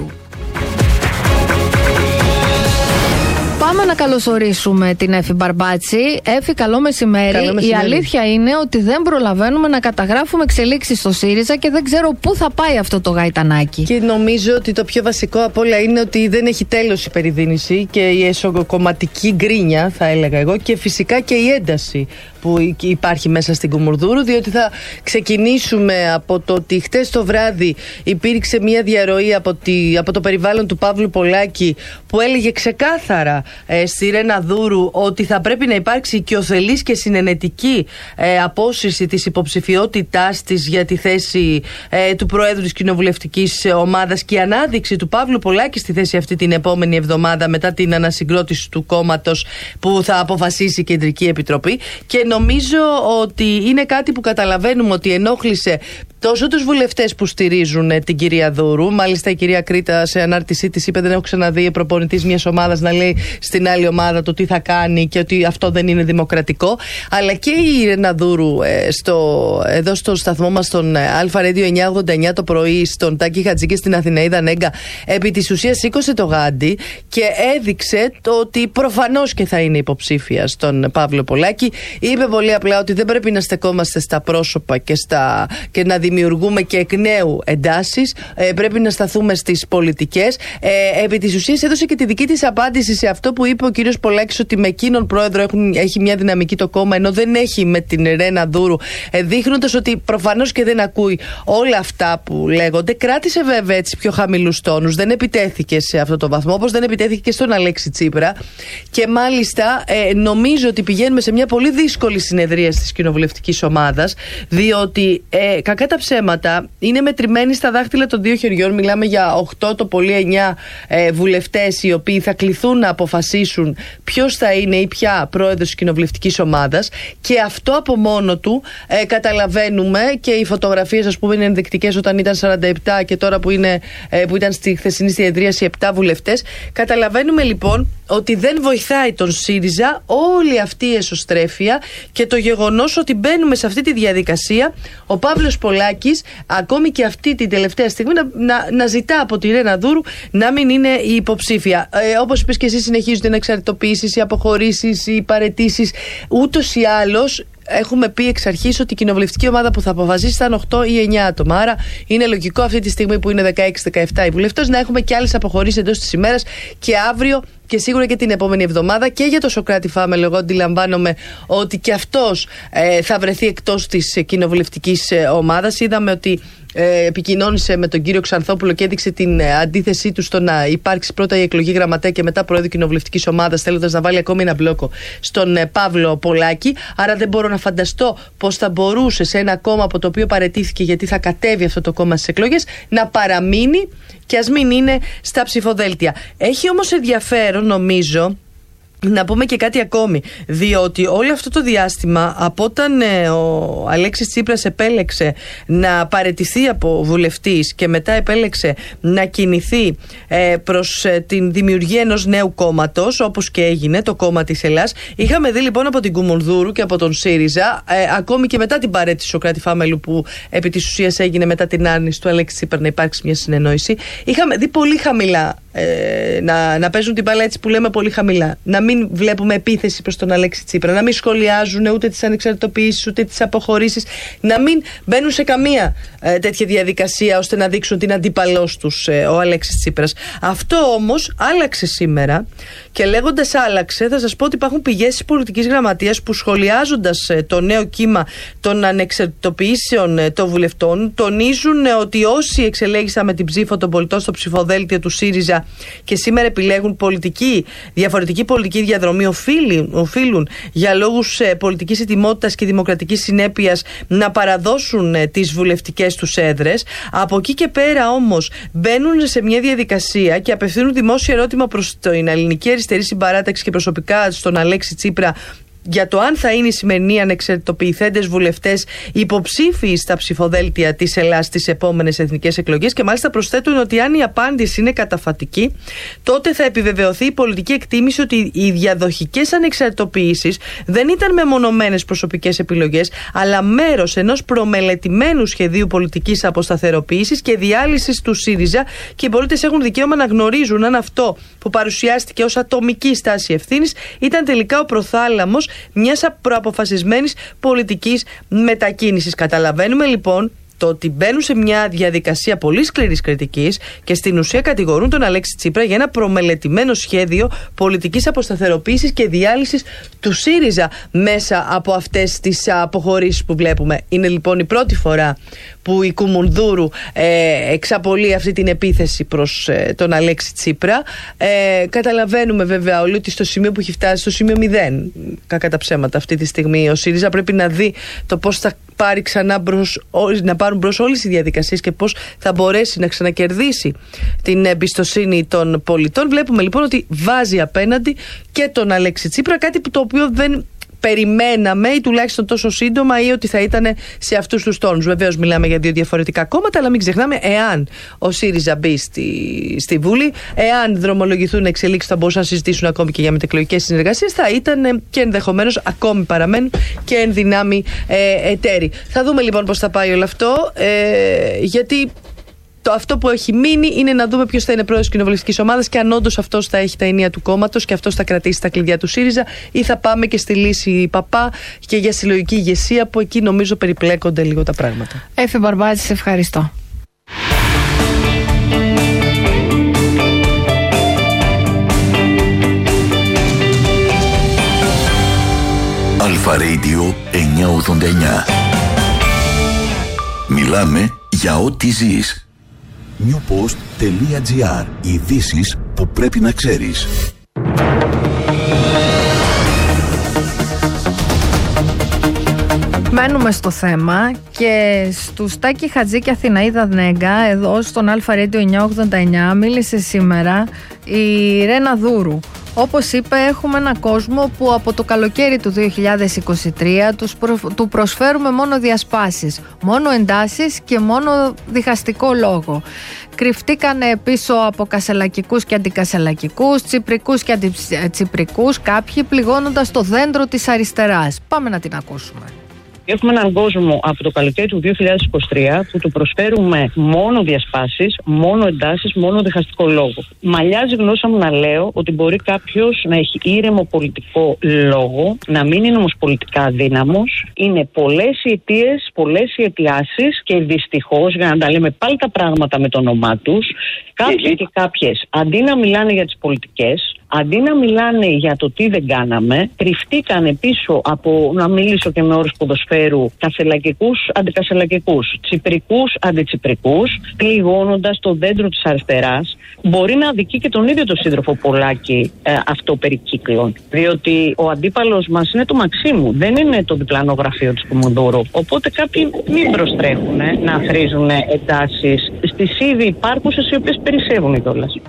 Πάμε να καλωσορίσουμε την Έφη Μπαρμπάτση. Έφη, καλό μεσημέρι. Καλό μεσημέρι. Η αλήθεια είναι ότι δεν προλαβαίνουμε να καταγράφουμε εξελίξεις στο ΣΥΡΙΖΑ και δεν ξέρω πού θα πάει αυτό το γαϊτανάκι. Και νομίζω ότι το πιο βασικό απ' όλα είναι ότι δεν έχει τέλος η περιδίνηση και η εσωκομματική γκρίνια, θα έλεγα εγώ, και φυσικά και η ένταση που υπάρχει μέσα στην Κουμουνδούρου, διότι θα ξεκινήσουμε από το ότι χτες το βράδυ υπήρξε μια διαρροή από, τη, από το περιβάλλον του Παύλου Πολάκη που έλεγε ξεκάθαρα ε, στη Ρένα Δούρου ότι θα πρέπει να υπάρξει οικειοθελής και συνενετική ε, απόσυρση της υποψηφιότητάς της για τη θέση ε, του Προέδρου της Κοινοβουλευτικής Ομάδας και η ανάδειξη του Παύλου Πολάκη στη θέση αυτή την επόμενη εβδομάδα μετά την ανασυγκρότηση του κόμματος που θα αποφασίσει η Κεντρική Επιτροπή. Και νομίζω ότι είναι κάτι που καταλαβαίνουμε ότι ενόχλησε τόσο τους βουλευτές που στηρίζουν την κυρία Δούρου. Μάλιστα η κυρία Κρήτα σε ανάρτησή της είπε: δεν έχω ξαναδεί προπονητής μιας ομάδας να λέει στην άλλη ομάδα το τι θα κάνει και ότι αυτό δεν είναι δημοκρατικό. Αλλά και η Ρένα Δούρου ε, στο, εδώ στο σταθμό μας στον Αλφα Radio εννιακόσια ογδόντα εννιά το πρωί, στον Τάκη Χατζή και στην Αθηναίδα Νέγκα, επί της ουσίας σήκωσε το γάντι και έδειξε το ότι προφανώς και θα είναι υποψήφια στον Παύλο Πολάκη. Είπε πολύ απλά ότι δεν πρέπει να στεκόμαστε στα πρόσωπα και, στα, και να δημιουργούμε και εκ νέου εντάσεις. Ε, πρέπει να σταθούμε στις πολιτικές. Ε, επί της ουσίας έδωσε και τη δική της απάντηση σε αυτό που είπε ο κύριος Πολάκης, ότι με εκείνον πρόεδρο έχουν, έχει μια δυναμική το κόμμα, ενώ δεν έχει με την Ρένα Δούρου, ε, δείχνοντας ότι προφανώς και δεν ακούει όλα αυτά που λέγονται. Κράτησε βέβαια έτσι πιο χαμηλούς τόνους. Δεν επιτέθηκε σε αυτό το βαθμό, όπως δεν επιτέθηκε και στον Αλέξη Τσίπρα. Και μάλιστα ε, νομίζω ότι πηγαίνουμε σε μια πολύ δύσκολη συνεδρία της κοινοβουλευτικής ομάδας, διότι ε, κακά τα ψέματα είναι μετρημένοι στα δάχτυλα των δύο χεριών. Μιλάμε για οκτώ το πολύ εννιά ε, βουλευτές οι οποίοι θα κληθούν να αποφασίσουν ποιος θα είναι ή ποια πρόεδρος της κοινοβουλευτικής ομάδας, και αυτό από μόνο του ε, καταλαβαίνουμε, και οι φωτογραφίες ας πούμε είναι ενδεικτικές, όταν ήταν σαράντα επτά και τώρα που, είναι, ε, που ήταν στη χθεσινή συνεδρίαση επτά βουλευτές. Καταλαβαίνουμε λοιπόν ότι δεν βοηθάει τον ΣΥΡΙΖΑ όλη αυτή η εσωστρέφεια και το γεγονός ότι μπαίνουμε σε αυτή τη διαδικασία ο Παύλος Πολάκης ακόμη και αυτή την τελευταία στιγμή να, να, να ζητά από τη Ρένα Δούρου να μην είναι η υποψήφια. Ε, όπως είπες και εσύ, συνεχίζονται οι εξαρτητοποιήσεις, οι αποχωρήσεις, οι παραιτήσεις. Ούτως ή άλλως έχουμε πει εξ αρχής ότι η κοινοβουλευτική ομάδα που θα αποφασίσει θα είναι οκτώ ή εννιά άτομα. Άρα είναι λογικό αυτή τη στιγμή που είναι δεκαέξι δεκαεπτά οι βουλευτές να έχουμε και άλλες αποχωρήσεις εντός της ημέρας και αύριο και σίγουρα και την επόμενη εβδομάδα. Και για το Σωκράτη Φάμελ, εγώ αντιλαμβάνομαι ότι και αυτός ε, θα βρεθεί εκτός της κοινοβουλευτικής ε, ομάδας. Είδαμε ότι ε, επικοινώνησε με τον κύριο Ξανθόπουλο και έδειξε την ε, αντίθεσή του στο να υπάρξει πρώτα η εκλογή γραμματέα και μετά πρόεδρο κοινοβουλευτικής ομάδας, θέλοντας να βάλει ακόμη ένα μπλόκο στον ε, Παύλο Πολάκη. Άρα δεν μπορώ να φανταστώ πώς θα μπορούσε σε ένα κόμμα από το οποίο παραιτήθηκε, γιατί θα κατέβει αυτό το κόμμα στις εκλογές, να παραμείνει και ας μην είναι στα ψηφοδέλτια. Έχει όμως ενδιαφέρον, νομίζω, να πούμε και κάτι ακόμη, διότι όλο αυτό το διάστημα, από όταν ε, ο Αλέξης Τσίπρας επέλεξε να παραιτηθεί από βουλευτής και μετά επέλεξε να κινηθεί ε, προς ε, την δημιουργία ενός νέου κόμματος, όπως και έγινε το κόμμα της Ελλάς, είχαμε δει λοιπόν από την Κουμουνδούρου και από τον ΣΥΡΙΖΑ, ε, ακόμη και μετά την παραίτηση Σωκράτη Φάμελου, που επί της ουσίας έγινε μετά την άρνηση του Αλέξη Τσίπρα να υπάρξει μια συνεννόηση, είχαμε δει πολύ χαμηλά ε, να, να παίζουν την μπάλα, έτσι που λέμε, πολύ χαμηλά. Να μην βλέπουμε επίθεση προς τον Αλέξη Τσίπρα, να μην σχολιάζουν ούτε τις ανεξαρτητοποιήσεις ούτε τις αποχωρήσεις, να μην μπαίνουν σε καμία ε, τέτοια διαδικασία ώστε να δείξουν την αντίπαλός τους ε, ο Αλέξης Τσίπρας. Αυτό όμως άλλαξε σήμερα, και λέγοντας άλλαξε, θα σας πω ότι υπάρχουν πηγές της πολιτικής γραμματείας που, σχολιάζοντας ε, το νέο κύμα των ανεξαρτητοποιήσεων ε, των βουλευτών, τονίζουν ε, ότι όσοι εξελέγησαν με την ψήφο των πολιτών στο ψηφοδέλτιο του ΣΥΡΙΖΑ και σήμερα επιλέγουν πολιτική, διαφορετική πολιτική διαδρομή, οφείλουν, οφείλουν για λόγους ε, πολιτικής ετοιμότητας και δημοκρατικής συνέπειας να παραδώσουν ε, τις βουλευτικές τους έδρες. Από εκεί και πέρα όμως μπαίνουν σε μια διαδικασία και απευθύνουν δημόσιο ερώτημα προς την ελληνική αριστερή συμπαράταξη και προσωπικά στον Αλέξη Τσίπρα για το αν θα είναι οι σημερινοί ανεξαρτητοποιηθέντες βουλευτές υποψήφιοι στα ψηφοδέλτια της Ελλάς στις επόμενες εθνικές εκλογές, και μάλιστα προσθέτουν ότι αν η απάντηση είναι καταφατική, τότε θα επιβεβαιωθεί η πολιτική εκτίμηση ότι οι διαδοχικές ανεξαρτητοποιήσεις δεν ήταν μεμονωμένες προσωπικές επιλογές, αλλά μέρος ενός προμελετημένου σχεδίου πολιτικής αποσταθεροποίησης και διάλυσης του ΣΥΡΙΖΑ, και οι πολίτες έχουν δικαίωμα να γνωρίζουν αν αυτό που παρουσιάστηκε ως ατομική στάση ευθύνης ήταν τελικά ο προθάλαμος μιας προαποφασισμένης πολιτικής μετακίνησης. Καταλαβαίνουμε λοιπόν το ότι μπαίνουν σε μια διαδικασία πολύ σκληρής κριτικής και στην ουσία κατηγορούν τον Αλέξη Τσίπρα για ένα προμελετημένο σχέδιο πολιτικής αποσταθεροποίησης και διάλυσης του ΣΥΡΙΖΑ μέσα από αυτές τις αποχωρήσεις που βλέπουμε. Είναι λοιπόν η πρώτη φορά που η Κουμουνδούρου ε, εξαπολύει αυτή την επίθεση προς ε, τον Αλέξη Τσίπρα. Ε, καταλαβαίνουμε βέβαια όλοι ότι στο σημείο που έχει φτάσει, στο σημείο μηδέν, κακά τα ψέματα αυτή τη στιγμή, ο ΣΥΡΙΖΑ πρέπει να δει το πώς θα πάρει ξανά μπρος, να πάρουν μπρος όλες οι διαδικασίες και πώς θα μπορέσει να ξανακερδίσει την εμπιστοσύνη των πολιτών. Βλέπουμε λοιπόν ότι βάζει απέναντι και τον Αλέξη Τσίπρα, κάτι που το οποίο δεν περιμέναμε ή τουλάχιστον τόσο σύντομα, ή ότι θα ήταν σε αυτούς τους τόνους. Βεβαίως μιλάμε για δύο διαφορετικά κόμματα, αλλά μην ξεχνάμε, εάν ο ΣΥΡΙΖΑ μπει στη, στη Βουλή, εάν δρομολογηθούν εξελίξεις, θα μπορούσαν να συζητήσουν ακόμη και για μετεκλογικές συνεργασίες, θα ήταν και ενδεχομένως ακόμη παραμένουν και εν δυνάμει ε, εταίροι. Θα δούμε λοιπόν πώς θα πάει όλο αυτό, ε, γιατί το αυτό που έχει μείνει είναι να δούμε ποιος θα είναι πρόεδρος της κοινοβουλευτικής ομάδας και αν όντως αυτός θα έχει τα ενία του κόμματος και αυτός θα κρατήσει τα κλειδιά του ΣΥΡΙΖΑ, ή θα πάμε και στη λύση Παπά και για συλλογική ηγεσία, που εκεί νομίζω περιπλέκονται λίγο τα πράγματα. Έφη Μπαρμπάτζη, σε ευχαριστώ. Αλφα Radio εννιακόσια ογδόντα εννιά. Μιλάμε για ό,τι ζεις. newpost.gr. Ειδήσεις που πρέπει να ξέρεις. Μένουμε στο θέμα και στους Τάκη Χατζή και Αθηναίδα Νέγκα, εδώ στον Αλφα Radio εννιακόσια ογδόντα εννιά, μίλησε σήμερα η Ρένα Δούρου. Όπως είπε, έχουμε έναν κόσμο που από το καλοκαίρι του δύο χιλιάδες είκοσι τρία τους προ... του προσφέρουμε μόνο διασπάσεις, μόνο εντάσεις και μόνο διχαστικό λόγο. Κρυφτήκανε πίσω από κασελακικούς και αντικασελακικούς, τσιπρικούς και αντιτσιπρικούς, κάποιοι πληγώνοντας το δέντρο της αριστεράς. Πάμε να την ακούσουμε. Έχουμε έναν κόσμο από το καλοκαίρι του δύο χιλιάδες είκοσι τρία που του προσφέρουμε μόνο διασπάσεις, μόνο εντάσεις, μόνο διχαστικό λόγο. Μαλλιάζει γνώσα μου να λέω ότι μπορεί κάποιος να έχει ήρεμο πολιτικό λόγο, να μην είναι όμως πολιτικά αδύναμος. Είναι πολλές οι αιτίες, πολλές οι αιτιάσεις και δυστυχώς, για να τα λέμε πάλι τα πράγματα με το όνομά τους, κάποιοι και κάποιες αντί να μιλάνε για τις πολιτικές, αντί να μιλάνε για το τι δεν κάναμε, κρυφτήκανε πίσω από, να μιλήσω και με όρους ποδοσφαίρου, κασελακικούς αντικασελακικούς, τσιπρικούς αντιτσιπρικούς, πληγώνοντας το δέντρο της αριστεράς. Μπορεί να αδικεί και τον ίδιο τον σύντροφο Πολάκη ε, αυτό περί κύκλων. Διότι ο αντίπαλος μας είναι το Μαξίμου, δεν είναι το διπλανό γραφείο της Κουμουνδούρου. Οπότε κάποιοι μην προστρέχουν ε, να χρήζουν εντάσεις στις ήδη υπάρχουσες, οι οποίες περισσεύουν κιόλας.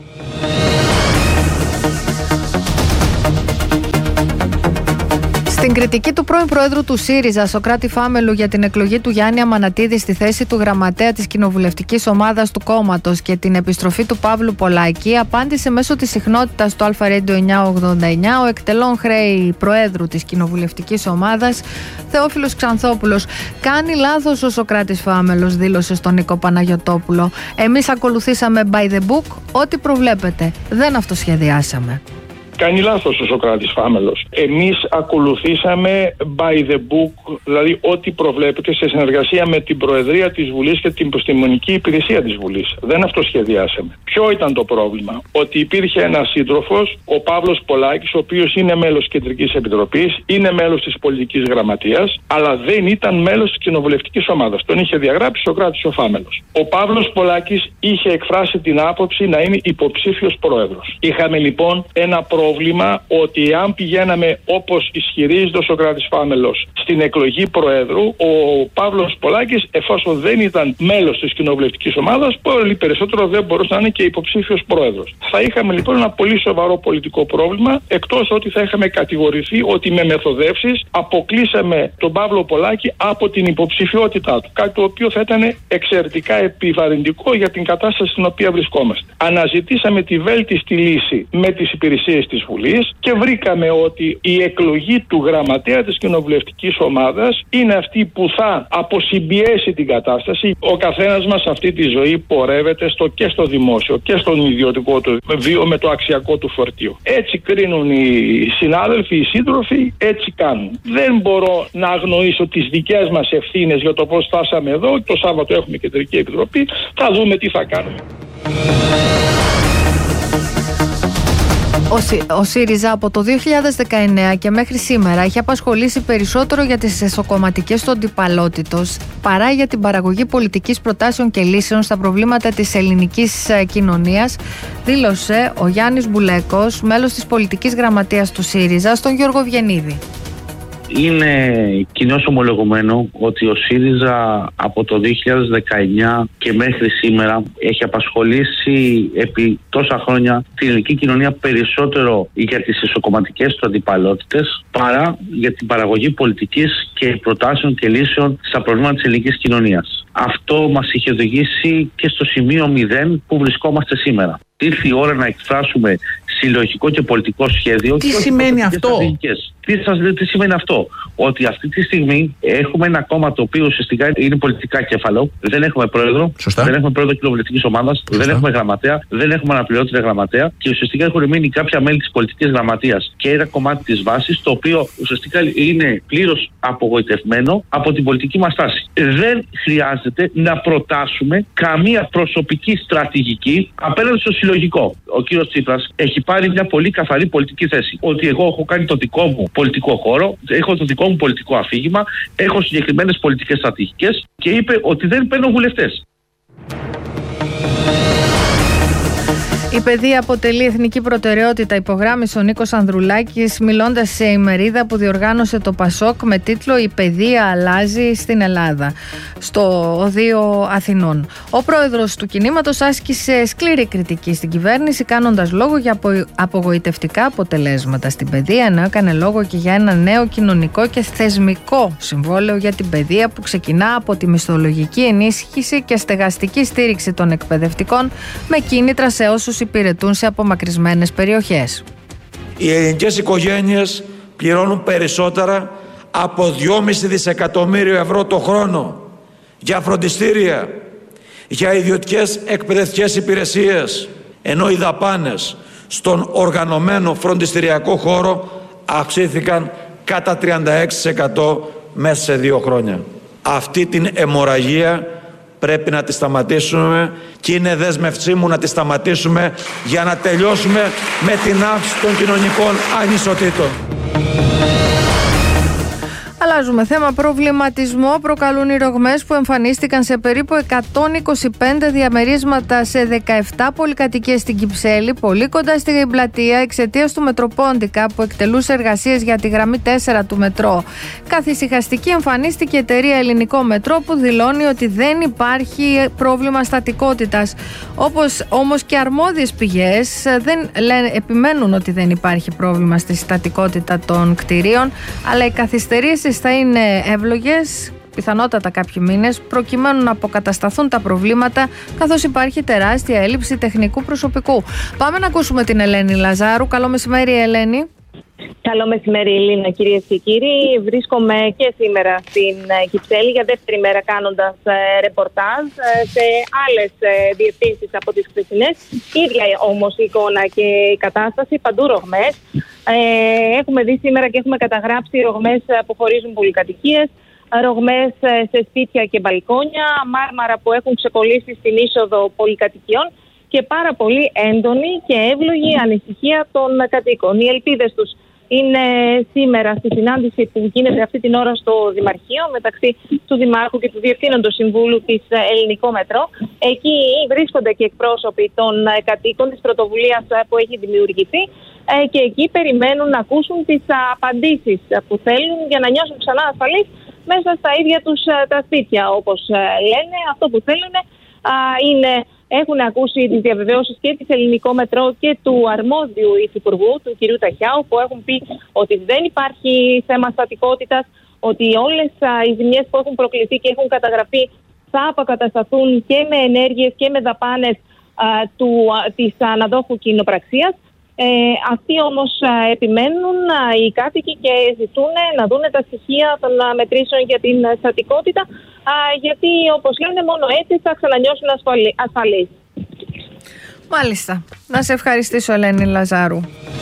Στην κριτική του πρώην Προέδρου του ΣΥΡΙΖΑ, Σωκράτη Φάμελου, για την εκλογή του Γιάννη Αμανατίδη στη θέση του γραμματέα της κοινοβουλευτικής ομάδας του κόμματος και την επιστροφή του Παύλου Πολάκη, απάντησε μέσω της συχνότητας του Αλφα Radio εννιακόσια ογδόντα εννιά ο εκτελών χρέη Προέδρου της κοινοβουλευτικής ομάδας, Θεόφιλος Ξανθόπουλος. Κάνει λάθος ο Σωκράτης Φάμελος, δήλωσε στον Νίκο Παναγιωτόπουλο. Εμείς ακολουθήσαμε by the book, ό,τι προβλέπετε. Δεν αυτοσχεδιάσαμε. Κάνει λάθος ο Σωκράτης Φάμελος. Εμείς ακολουθήσαμε by the book, δηλαδή ό,τι προβλέπεται, σε συνεργασία με την Προεδρία της Βουλής και την Επιστημονική Υπηρεσία της Βουλής. Δεν αυτοσχεδιάσαμε. Ποιο ήταν το πρόβλημα? Ότι υπήρχε ένας σύντροφος, ο Παύλος Πολάκης, ο οποίος είναι μέλος της Κεντρικής Επιτροπής, είναι μέλος της Πολιτικής Γραμματείας, αλλά δεν ήταν μέλος της κοινοβουλευτικής ομάδας. Τον είχε διαγράψει ο Σωκράτης ο Φάμελος. Ο Παύλος Πολάκης είχε εκφράσει την άποψη να είναι υποψήφιος πρόεδρος. Είχαμε λοιπόν ένα πρόβλημα. Πρόβλημα ότι αν πηγαίναμε όπως ισχυρίζεται ο Σωκράτης Φάμελος στην εκλογή Προέδρου, ο Παύλος Πολάκης, εφόσον δεν ήταν μέλος της κοινοβουλευτικής ομάδας, πολύ περισσότερο δεν μπορούσε να είναι και υποψήφιος Πρόεδρος. Θα είχαμε λοιπόν ένα πολύ σοβαρό πολιτικό πρόβλημα, εκτός ότι θα είχαμε κατηγορηθεί ότι με μεθοδεύσεις αποκλείσαμε τον Παύλο Πολάκη από την υποψηφιότητά του. Κάτι το οποίο θα ήταν εξαιρετικά επιβαρυντικό για την κατάσταση στην οποία βρισκόμαστε. Αναζητήσαμε τη βέλτιστη λύση με τις υπηρεσίες της Βουλής και βρήκαμε ότι η εκλογή του γραμματέα της κοινοβουλευτικής ομάδας είναι αυτή που θα αποσυμπιέσει την κατάσταση. Ο καθένας μας σε αυτή τη ζωή πορεύεται στο, και στο δημόσιο και στον ιδιωτικό του βίο με το αξιακό του φορτίο. Έτσι κρίνουν οι συνάδελφοι, οι σύντροφοι, έτσι κάνουν. Δεν μπορώ να αγνοήσω τις δικές μας ευθύνες για το πώς φτάσαμε εδώ. Το Σάββατο έχουμε Κεντρική Επιτροπή. Θα δούμε τι θα κάνουμε. Ο, Σι, ο ΣΥΡΙΖΑ από το δύο χιλιάδες δεκαεννέα και μέχρι σήμερα έχει απασχολήσει περισσότερο για τις εσωκομματικές του αντιπαλότητος παρά για την παραγωγή πολιτικής προτάσεων και λύσεων στα προβλήματα της ελληνικής κοινωνίας, δήλωσε ο Γιάννης Μπουλέκος, μέλος της πολιτικής γραμματείας του ΣΥΡΙΖΑ, στον Γιώργο Βιενίδη. Είναι κοινώς ομολογωμένο ότι ο ΣΥΡΙΖΑ από το δύο χιλιάδες δεκαεννιά και μέχρι σήμερα έχει απασχολήσει επί τόσα χρόνια την ελληνική κοινωνία περισσότερο για τις ισοκομματικές του αντιπαλότητες παρά για την παραγωγή πολιτικής και προτάσεων και λύσεων στα προβλήματα της ελληνικής κοινωνίας. Αυτό μας είχε οδηγήσει και στο σημείο μηδέν που βρισκόμαστε σήμερα. Ήρθε η ώρα να εκφράσουμε συλλογικό και πολιτικό σχέδιο. Τι σημαίνει αυτό? Τι, σας, τι σημαίνει αυτό? Ότι αυτή τη στιγμή έχουμε ένα κόμμα το οποίο ουσιαστικά είναι πολιτικά κέφαλο. Δεν έχουμε πρόεδρο, Σωστά. δεν έχουμε πρόεδρο κοινοβουλευτικής ομάδας, δεν έχουμε γραμματέα, δεν έχουμε αναπληρώτρια γραμματέα και ουσιαστικά έχουν μείνει κάποια μέλη της πολιτικής γραμματείας και ένα κομμάτι της βάσης, το οποίο ουσιαστικά είναι πλήρως απογοητευμένο από την πολιτική μας τάση. Δεν χρειάζεται να προτάσουμε καμία προσωπική στρατηγική απέναντι στο συλλογικό. Ο κύριος Τσίπρας έχει πάρει μια πολύ καθαρή πολιτική θέση. Ότι εγώ έχω κάνει το δικό μου πολιτικό χώρο, έχω το δικό μου πολιτικό αφήγημα, έχω συγκεκριμένες πολιτικές στρατηγικές και είπε ότι δεν παίρνω βουλευτές. Η παιδεία αποτελεί εθνική προτεραιότητα, υπογράμμισε ο Νίκος Ανδρουλάκης μιλώντας σε ημερίδα που διοργάνωσε το Πασόκ με τίτλο «Η παιδεία αλλάζει στην Ελλάδα» στο Οδείο Αθηνών. Ο πρόεδρος του κινήματος άσκησε σκληρή κριτική στην κυβέρνηση, κάνοντας λόγο για απο... απογοητευτικά αποτελέσματα στην παιδεία, ενώ έκανε λόγο και για ένα νέο κοινωνικό και θεσμικό συμβόλαιο για την παιδεία που ξεκινά από τη μισθολογική ενίσχυση και στεγαστική στήριξη των εκπαιδευτικών με κίνητρα σε όσους υπηρετούν σε απομακρυσμένες περιοχές. Οι ελληνικές οικογένειες πληρώνουν περισσότερα από δυόμισι δισεκατομμύριο ευρώ το χρόνο για φροντιστήρια, για ιδιωτικές εκπαιδευτικές υπηρεσίες, ενώ οι δαπάνες στον οργανωμένο φροντιστηριακό χώρο αυξήθηκαν κατά τριάντα έξι τοις εκατό μέσα σε δύο χρόνια. Αυτή την αιμορραγία πρέπει να τη σταματήσουμε και είναι δέσμευσή μου να τη σταματήσουμε για να τελειώσουμε με την αύξηση των κοινωνικών ανισοτήτων. Αλλάζουμε θέμα. Προβληματισμό προκαλούν οι ρογμές που εμφανίστηκαν σε περίπου εκατόν είκοσι πέντε διαμερίσματα σε δεκαεπτά πολυκατοικίες στην Κυψέλη, πολύ κοντά στην πλατεία, εξαιτίας του Μετροπόντικα που εκτελούσε εργασίες για τη γραμμή τέσσερα του μετρό. Καθησυχαστική εμφανίστηκε η εταιρεία Ελληνικό Μετρό που δηλώνει ότι δεν υπάρχει πρόβλημα στατικότητας. Όπως όμως και αρμόδιες πηγές δεν λένε, επιμένουν ότι δεν υπάρχει πρόβλημα στη στατικότητα των κτηρίων, αλλά οι καθυστερήσεις θα είναι εύλογες, πιθανότατα κάποιοι μήνες, προκειμένου να αποκατασταθούν τα προβλήματα, καθώς υπάρχει τεράστια έλλειψη τεχνικού προσωπικού. Πάμε να ακούσουμε την Ελένη Λαζάρου. Καλό μεσημέρι, Ελένη. Καλό μεσημέρι, Ελίνα, κυρίες και κύριοι. Βρίσκομαι και σήμερα στην Κυψέλη για δεύτερη μέρα κάνοντας ρεπορτάζ σε άλλες διευθύνσεις από τις χθεσινές. Ίδια όμως η εικόνα και η κατάσταση, παντού ρογμές. Ε, έχουμε δει σήμερα και έχουμε καταγράψει ρογμές που χωρίζουν πολυκατοικίες, ρογμές σε σπίτια και μπαλκόνια, μάρμαρα που έχουν ξεκολλήσει στην είσοδο πολυκατοικιών και πάρα πολύ έντονη και εύλογη ανησυχία των κατοίκων. Οι ελπίδες τους είναι σήμερα στη συνάντηση που γίνεται αυτή την ώρα στο Δημαρχείο μεταξύ του Δημάρχου και του Διευθύνοντος Συμβούλου της Ελληνικό Μετρό. Εκεί βρίσκονται και εκπρόσωποι των κατοίκων της πρωτοβουλίας που έχει δημιουργηθεί και εκεί περιμένουν να ακούσουν τις απαντήσεις που θέλουν για να νιώσουν ξανά ασφαλείς μέσα στα ίδια τους τα σπίτια. Όπως λένε, αυτό που θέλουν είναι... Έχουν ακούσει τις διαβεβαιώσεις και της Ελληνικό Μετρό και του αρμόδιου υφυπουργού, του κ. Ταχιάου, που έχουν πει ότι δεν υπάρχει θέμα στατικότητας, ότι όλες οι ζημιές που έχουν προκληθεί και έχουν καταγραφεί θα αποκατασταθούν και με ενέργειες και με δαπάνες α, του, α, της αναδόχου κοινοπραξίας. Ε, αυτοί όμως α, επιμένουν α, οι κάτοικοι και ζητούν να δουν τα στοιχεία των α, μετρήσεων για την α, στατικότητα, α, γιατί όπως λένε μόνο έτσι θα ξανανιώσουν ασφαλεί, ασφαλείς. Μάλιστα. Να σε ευχαριστήσω, Ελένη Λαζάρου.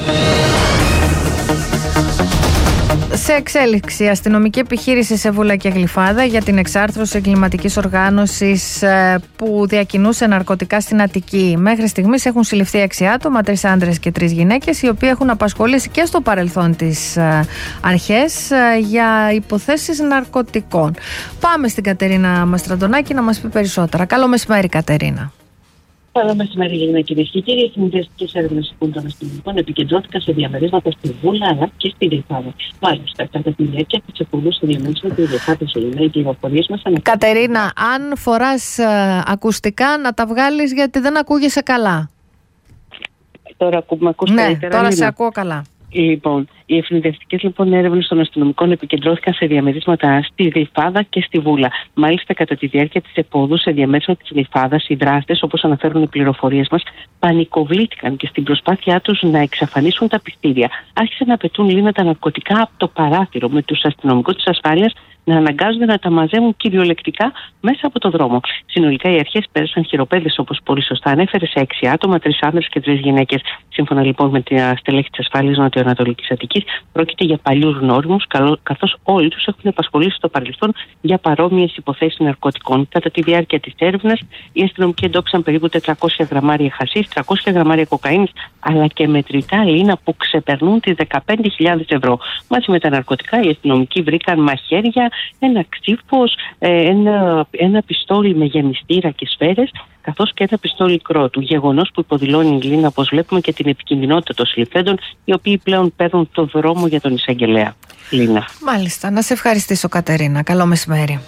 Σε εξέλιξη, η αστυνομική επιχείρηση σε Βούλα και Γλυφάδα για την εξάρθρωση εγκληματικής οργάνωσης που διακινούσε ναρκωτικά στην Αττική. Μέχρι στιγμής έχουν συλληφθεί έξι άτομα, τρεις άντρες και τρεις γυναίκες, οι οποίοι έχουν απασχολήσει και στο παρελθόν τις αρχές για υποθέσεις ναρκωτικών. Πάμε στην Κατερίνα Μαστραντονάκη να μας πει περισσότερα. Καλό μεσημέρι, Κατερίνα. Καλό μεσημέρι, Ελληνικά, κυρίες και κύριοι. Οι συνδυαστικές έρευνες των αστυνομικών επικεντρώθηκαν σε διαμερίσματα στη Βούλα αλλά και στη Γλυφάδα. Μάλιστα, κατά τη διάρκεια τη εκπομπή του διαμερίσματο του Γλυφάδα, οι πληροφορίες μας αναφέρουν. Κατερίνα, αν φοράς ε, ακουστικά, να τα βγάλεις γιατί δεν ακούγεσαι καλά. Τώρα ακούμε, ακούς ναι, καλύτερα. Τώρα Λίνα. σε ακούω καλά. Λοιπόν, οι ευνηδιαστικές λοιπόν έρευνες των αστυνομικών επικεντρώθηκαν σε διαμερίσματα στη Γλυφάδα και στη Βούλα. Μάλιστα, κατά τη διάρκεια της επόδου σε διαμέρισμα της Γλυφάδας, οι δράστες, όπως αναφέρουν οι πληροφορίες μας, πανικοβλήθηκαν και στην προσπάθειά τους να εξαφανίσουν τα πιστήρια. Άρχισαν να απαιτούν Λίνα τα ναρκωτικά από το παράθυρο, με τους αστυνομικούς της ασφάλειας να αναγκάζονται να τα μαζεύουν κυριολεκτικά μέσα από το δρόμο. Συνολικά, οι αρχές πέρασαν χειροπέδες, όπως πολύ σωστά ανέφερε, σε έξι άτομα, τρεις άνδρες και τρεις γυναίκες. Σύμφωνα λοιπόν με τη στελέχη της ασφάλειας Νοτιοανατολικής Αττικής, πρόκειται για παλιούς γνώριμους, καθώς όλοι τους έχουν απασχολήσει στο παρελθόν για παρόμοιες υποθέσεις ναρκωτικών. Κατά τη διάρκεια της έρευνας, οι αστυνομικοί εντόπισαν περίπου τετρακόσια γραμμάρια χασίς, τριακόσια γραμμάρια κοκαίνης, αλλά και μετρητά Λίνα που ξεπερνούν τις δεκαπέντε χιλιάδες ευρώ. Μαζί με τα ναρκωτικά, οι αστυνομικοί βρήκαν μαχαίρια, ένα ξύφος, ένα, ένα πιστόλι με γεμιστήρα και σφαίρες, καθώς και ένα πιστόλι κρότου. Γεγονός που υποδηλώνει η Λίνα, όπως βλέπουμε, και την επικινδυνότητα των συλληφθέντων, οι οποίοι πλέον παίρνουν το δρόμο για τον εισαγγελέα. Λίνα. Μάλιστα. Να σε ευχαριστήσω, Κατερίνα. Καλό μεσημέρι.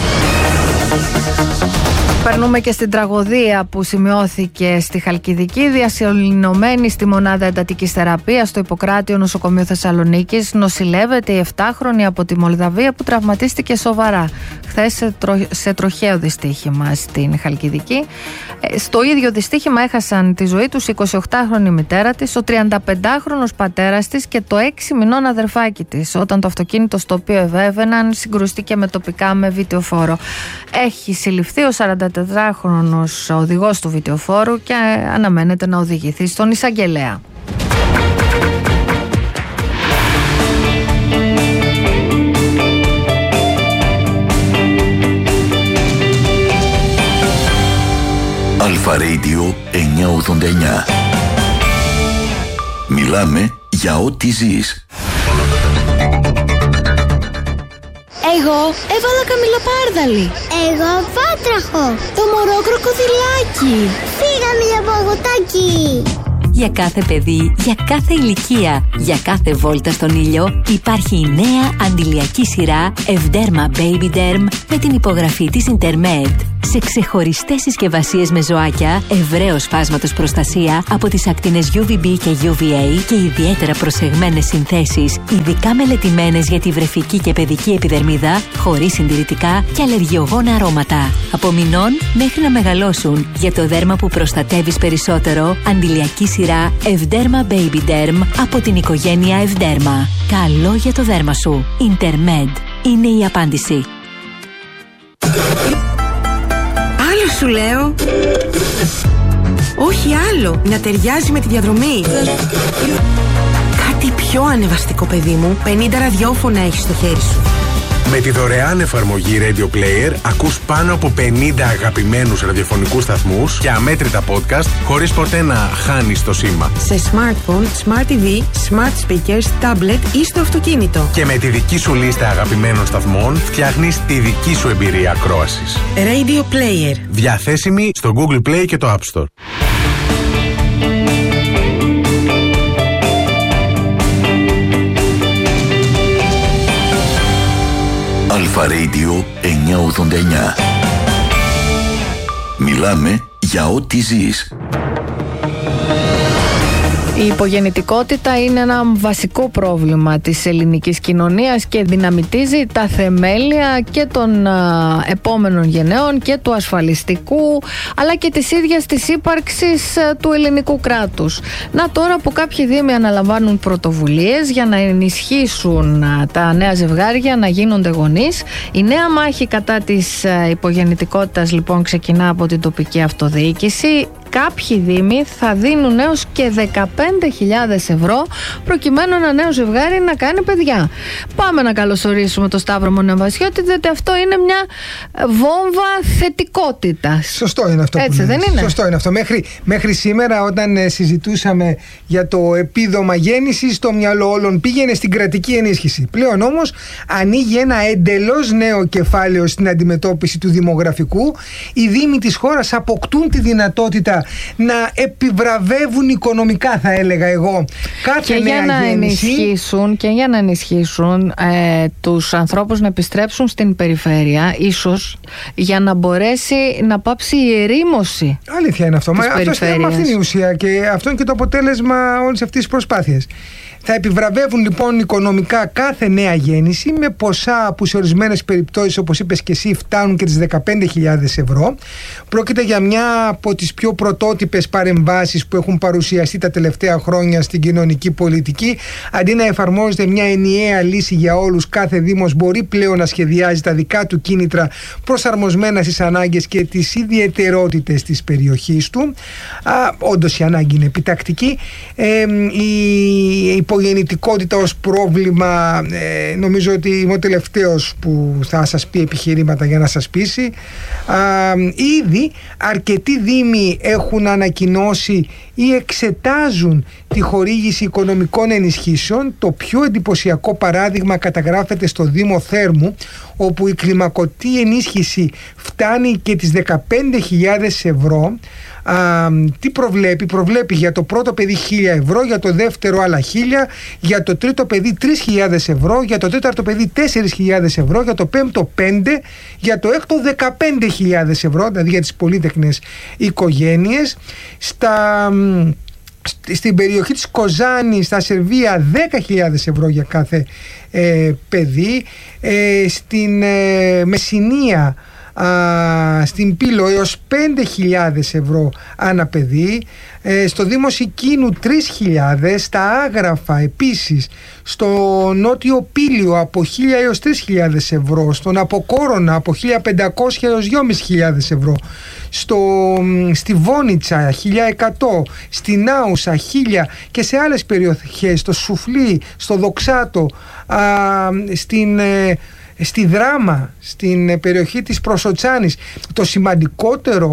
Περνούμε και στην τραγωδία που σημειώθηκε στη Χαλκιδική. Διασωληνωμένη στη μονάδα εντατικής θεραπείας στο Ιπποκράτιο Νοσοκομείο Θεσσαλονίκης νοσηλεύεται η επτάχρονη από τη Μολδαβία που τραυματίστηκε σοβαρά χθες σε, τρο... σε τροχαίο δυστύχημα στην Χαλκιδική. Στο ίδιο δυστύχημα έχασαν τη ζωή τους η εικοσιοκτάχρονη μητέρα της, ο τριανταπεντάχρονος πατέρας της και το έξι μηνών αδερφάκι της, όταν το αυτοκίνητο στο οποίο ευέβαιναν συγκρουστήκε με τοπικά με βιτεοφόρο. Έχει συλληφθεί ο σαραντατετράχρονος οδηγός του βιτεοφόρου και αναμένεται να οδηγηθεί στον εισαγγελέα. Radio εννιακόσια ογδόντα εννιά. Μιλάμε για ό,τι ζεις. Εγώ έβαλα καμιλοπάρδαλη. Εγώ βάτραχο. Το μωρό κροκοδιλάκι. Φύγαμε για παγωτάκι. Για κάθε παιδί, για κάθε ηλικία, για κάθε βόλτα στον ήλιο υπάρχει η νέα αντιλιακή σειρά Evderma Baby Derm με την υπογραφή της Intermed. Σε ξεχωριστές συσκευασίες με ζωάκια, ευρέως φάσματος προστασία από τις ακτίνες γιου βι μπι και γιου βι έι και ιδιαίτερα προσεγμένες συνθέσεις, ειδικά μελετημένες για τη βρεφική και παιδική επιδερμίδα, χωρίς συντηρητικά και αλλεργιογόνα αρώματα. Από μηνών μέχρι να μεγαλώσουν, για το δέρμα που προστατεύεις περισσότερο, αντιλιακή σειρά Evderma Baby Derm από την οικογένεια Evderma. Καλό για το δέρμα σου. Intermed είναι η απάντηση. Άλλο σου λέω. Όχι άλλο. Να ταιριάζει με τη διαδρομή. Κάτι πιο ανεβαστικό, παιδί μου. πενήντα ραδιόφωνα έχεις στο χέρι σου. Με τη δωρεάν εφαρμογή Radio Player ακούς πάνω από πενήντα αγαπημένους ραδιοφωνικούς σταθμούς και αμέτρητα podcast χωρίς ποτέ να χάνεις το σήμα. Σε smartphone, smart τι βι, smart speakers, tablet ή στο αυτοκίνητο. Και με τη δική σου λίστα αγαπημένων σταθμών φτιάχνεις τη δική σου εμπειρία ακρόασης. Radio Player. Διαθέσιμη στο Google Play και το App Store. Αλφα Radio εννιακόσια ογδόντα εννιά. Μιλάμε για ό,τι ζεις. Η υπογεννητικότητα είναι ένα βασικό πρόβλημα της ελληνικής κοινωνίας και δυναμητίζει τα θεμέλια και των α, επόμενων γενναίων και του ασφαλιστικού αλλά και της ίδιας της ύπαρξης α, του ελληνικού κράτους. Να τώρα που κάποιοι δήμοι αναλαμβάνουν πρωτοβουλίες για να ενισχύσουν α, τα νέα ζευγάρια να γίνονται γονείς. Η νέα μάχη κατά της α, υπογεννητικότητας λοιπόν ξεκινά από την τοπική αυτοδιοίκηση. Κάποιοι δήμοι θα δίνουν έως και δεκαπέντε χιλιάδες ευρώ προκειμένου ένα νέο ζευγάρι να κάνει παιδιά. Πάμε να καλωσορίσουμε τον Σταύρο Μονεβασιώτη, διότι αυτό είναι μια βόμβα θετικότητας. Σωστό είναι αυτό. Έτσι που δεν είναι? Σωστό είναι αυτό. Μέχρι, μέχρι σήμερα όταν ε, συζητούσαμε για το επίδομα γέννησης, το μυαλό όλων πήγαινε στην κρατική ενίσχυση. Πλέον όμως ανοίγει ένα εντελώς νέο κεφάλαιο στην αντιμετώπιση του δημογραφικού. Οι δήμοι της χώρας αποκτούν τη δυνατότητα να επιβραβεύουν οικονομικά, θα έλεγα εγώ, κάθε και νέα για να γέννηση. ενισχύσουν, και για να ενισχύσουν ε, τους ανθρώπους να επιστρέψουν στην περιφέρεια, ίσως για να μπορέσει να πάψει η ερήμωση. Αλήθεια είναι αυτό. Μα αυτό είναι, αυτή είναι η ουσία και αυτό είναι και το αποτέλεσμα όλης αυτής της προσπάθειας. Θα επιβραβεύουν λοιπόν οικονομικά κάθε νέα γέννηση με ποσά που σε ορισμένες περιπτώσεις, όπως είπες και εσύ, φτάνουν και τις δεκαπέντε χιλιάδες ευρώ. Πρόκειται για μια από τις πιο πρωτότυπες παρεμβάσεις που έχουν παρουσιαστεί τα τελευταία χρόνια στην κοινωνική πολιτική. Αντί να εφαρμόζεται μια ενιαία λύση για όλους, κάθε δήμος μπορεί πλέον να σχεδιάζει τα δικά του κίνητρα προσαρμοσμένα στις ανάγκες και τις ιδιαιτερότητες της περιοχής του. Α, όντως η ανάγκη είναι επιτακτική. Ε, η υπογεννητικότητα ως πρόβλημα, ε, νομίζω ότι είμαι ο τελευταίος που θα σας πει επιχειρήματα για να σας πείσει. Α, ήδη αρκετοί δήμοι έχουν ανακοινώσει ή εξετάζουν τη χορήγηση οικονομικών ενισχύσεων. Το πιο εντυπωσιακό παράδειγμα καταγράφεται στο Δήμο Θέρμου, όπου η κλιμακωτή ενίσχυση φτάνει και τις δεκαπέντε χιλιάδες ευρώ. Α, τι προβλέπει? Προβλέπει για το πρώτο παιδί χίλια ευρώ, για το δεύτερο άλλα χίλια, για το τρίτο παιδί τρεις χιλιάδες ευρώ, για το τέταρτο παιδί τέσσερις χιλιάδες ευρώ, για το πέμπτο πέντε, για το έκτο δεκαπέντε χιλιάδες ευρώ, δηλαδή για τις πολύτεκνες οικογένειες. Στα... Στην περιοχή της Κοζάνης, στα Σερβία, δέκα χιλιάδες ευρώ για κάθε ε, παιδί. Ε, στην ε, Μεσσηνία, α, στην Πύλο, έως πέντε χιλιάδες ευρώ ανά παιδί. Ε, στο Δήμο Σικίνου τρεις χιλιάδες, στα Άγραφα επίσης, στο Νότιο Πύλιο από χίλια έως τρεις χιλιάδες ευρώ, στον Αποκόρονα από χίλια πεντακόσια έως δυόμισι χιλιάδες ευρώ, στο, στη Βόνιτσα χίλια εκατό, στην Άουσα χίλια και σε άλλες περιοχές, στο Σουφλί, στο Δοξάτο, α, στην... Ε, στη Δράμα, στην περιοχή της Προσοτσάνης. Το σημαντικότερο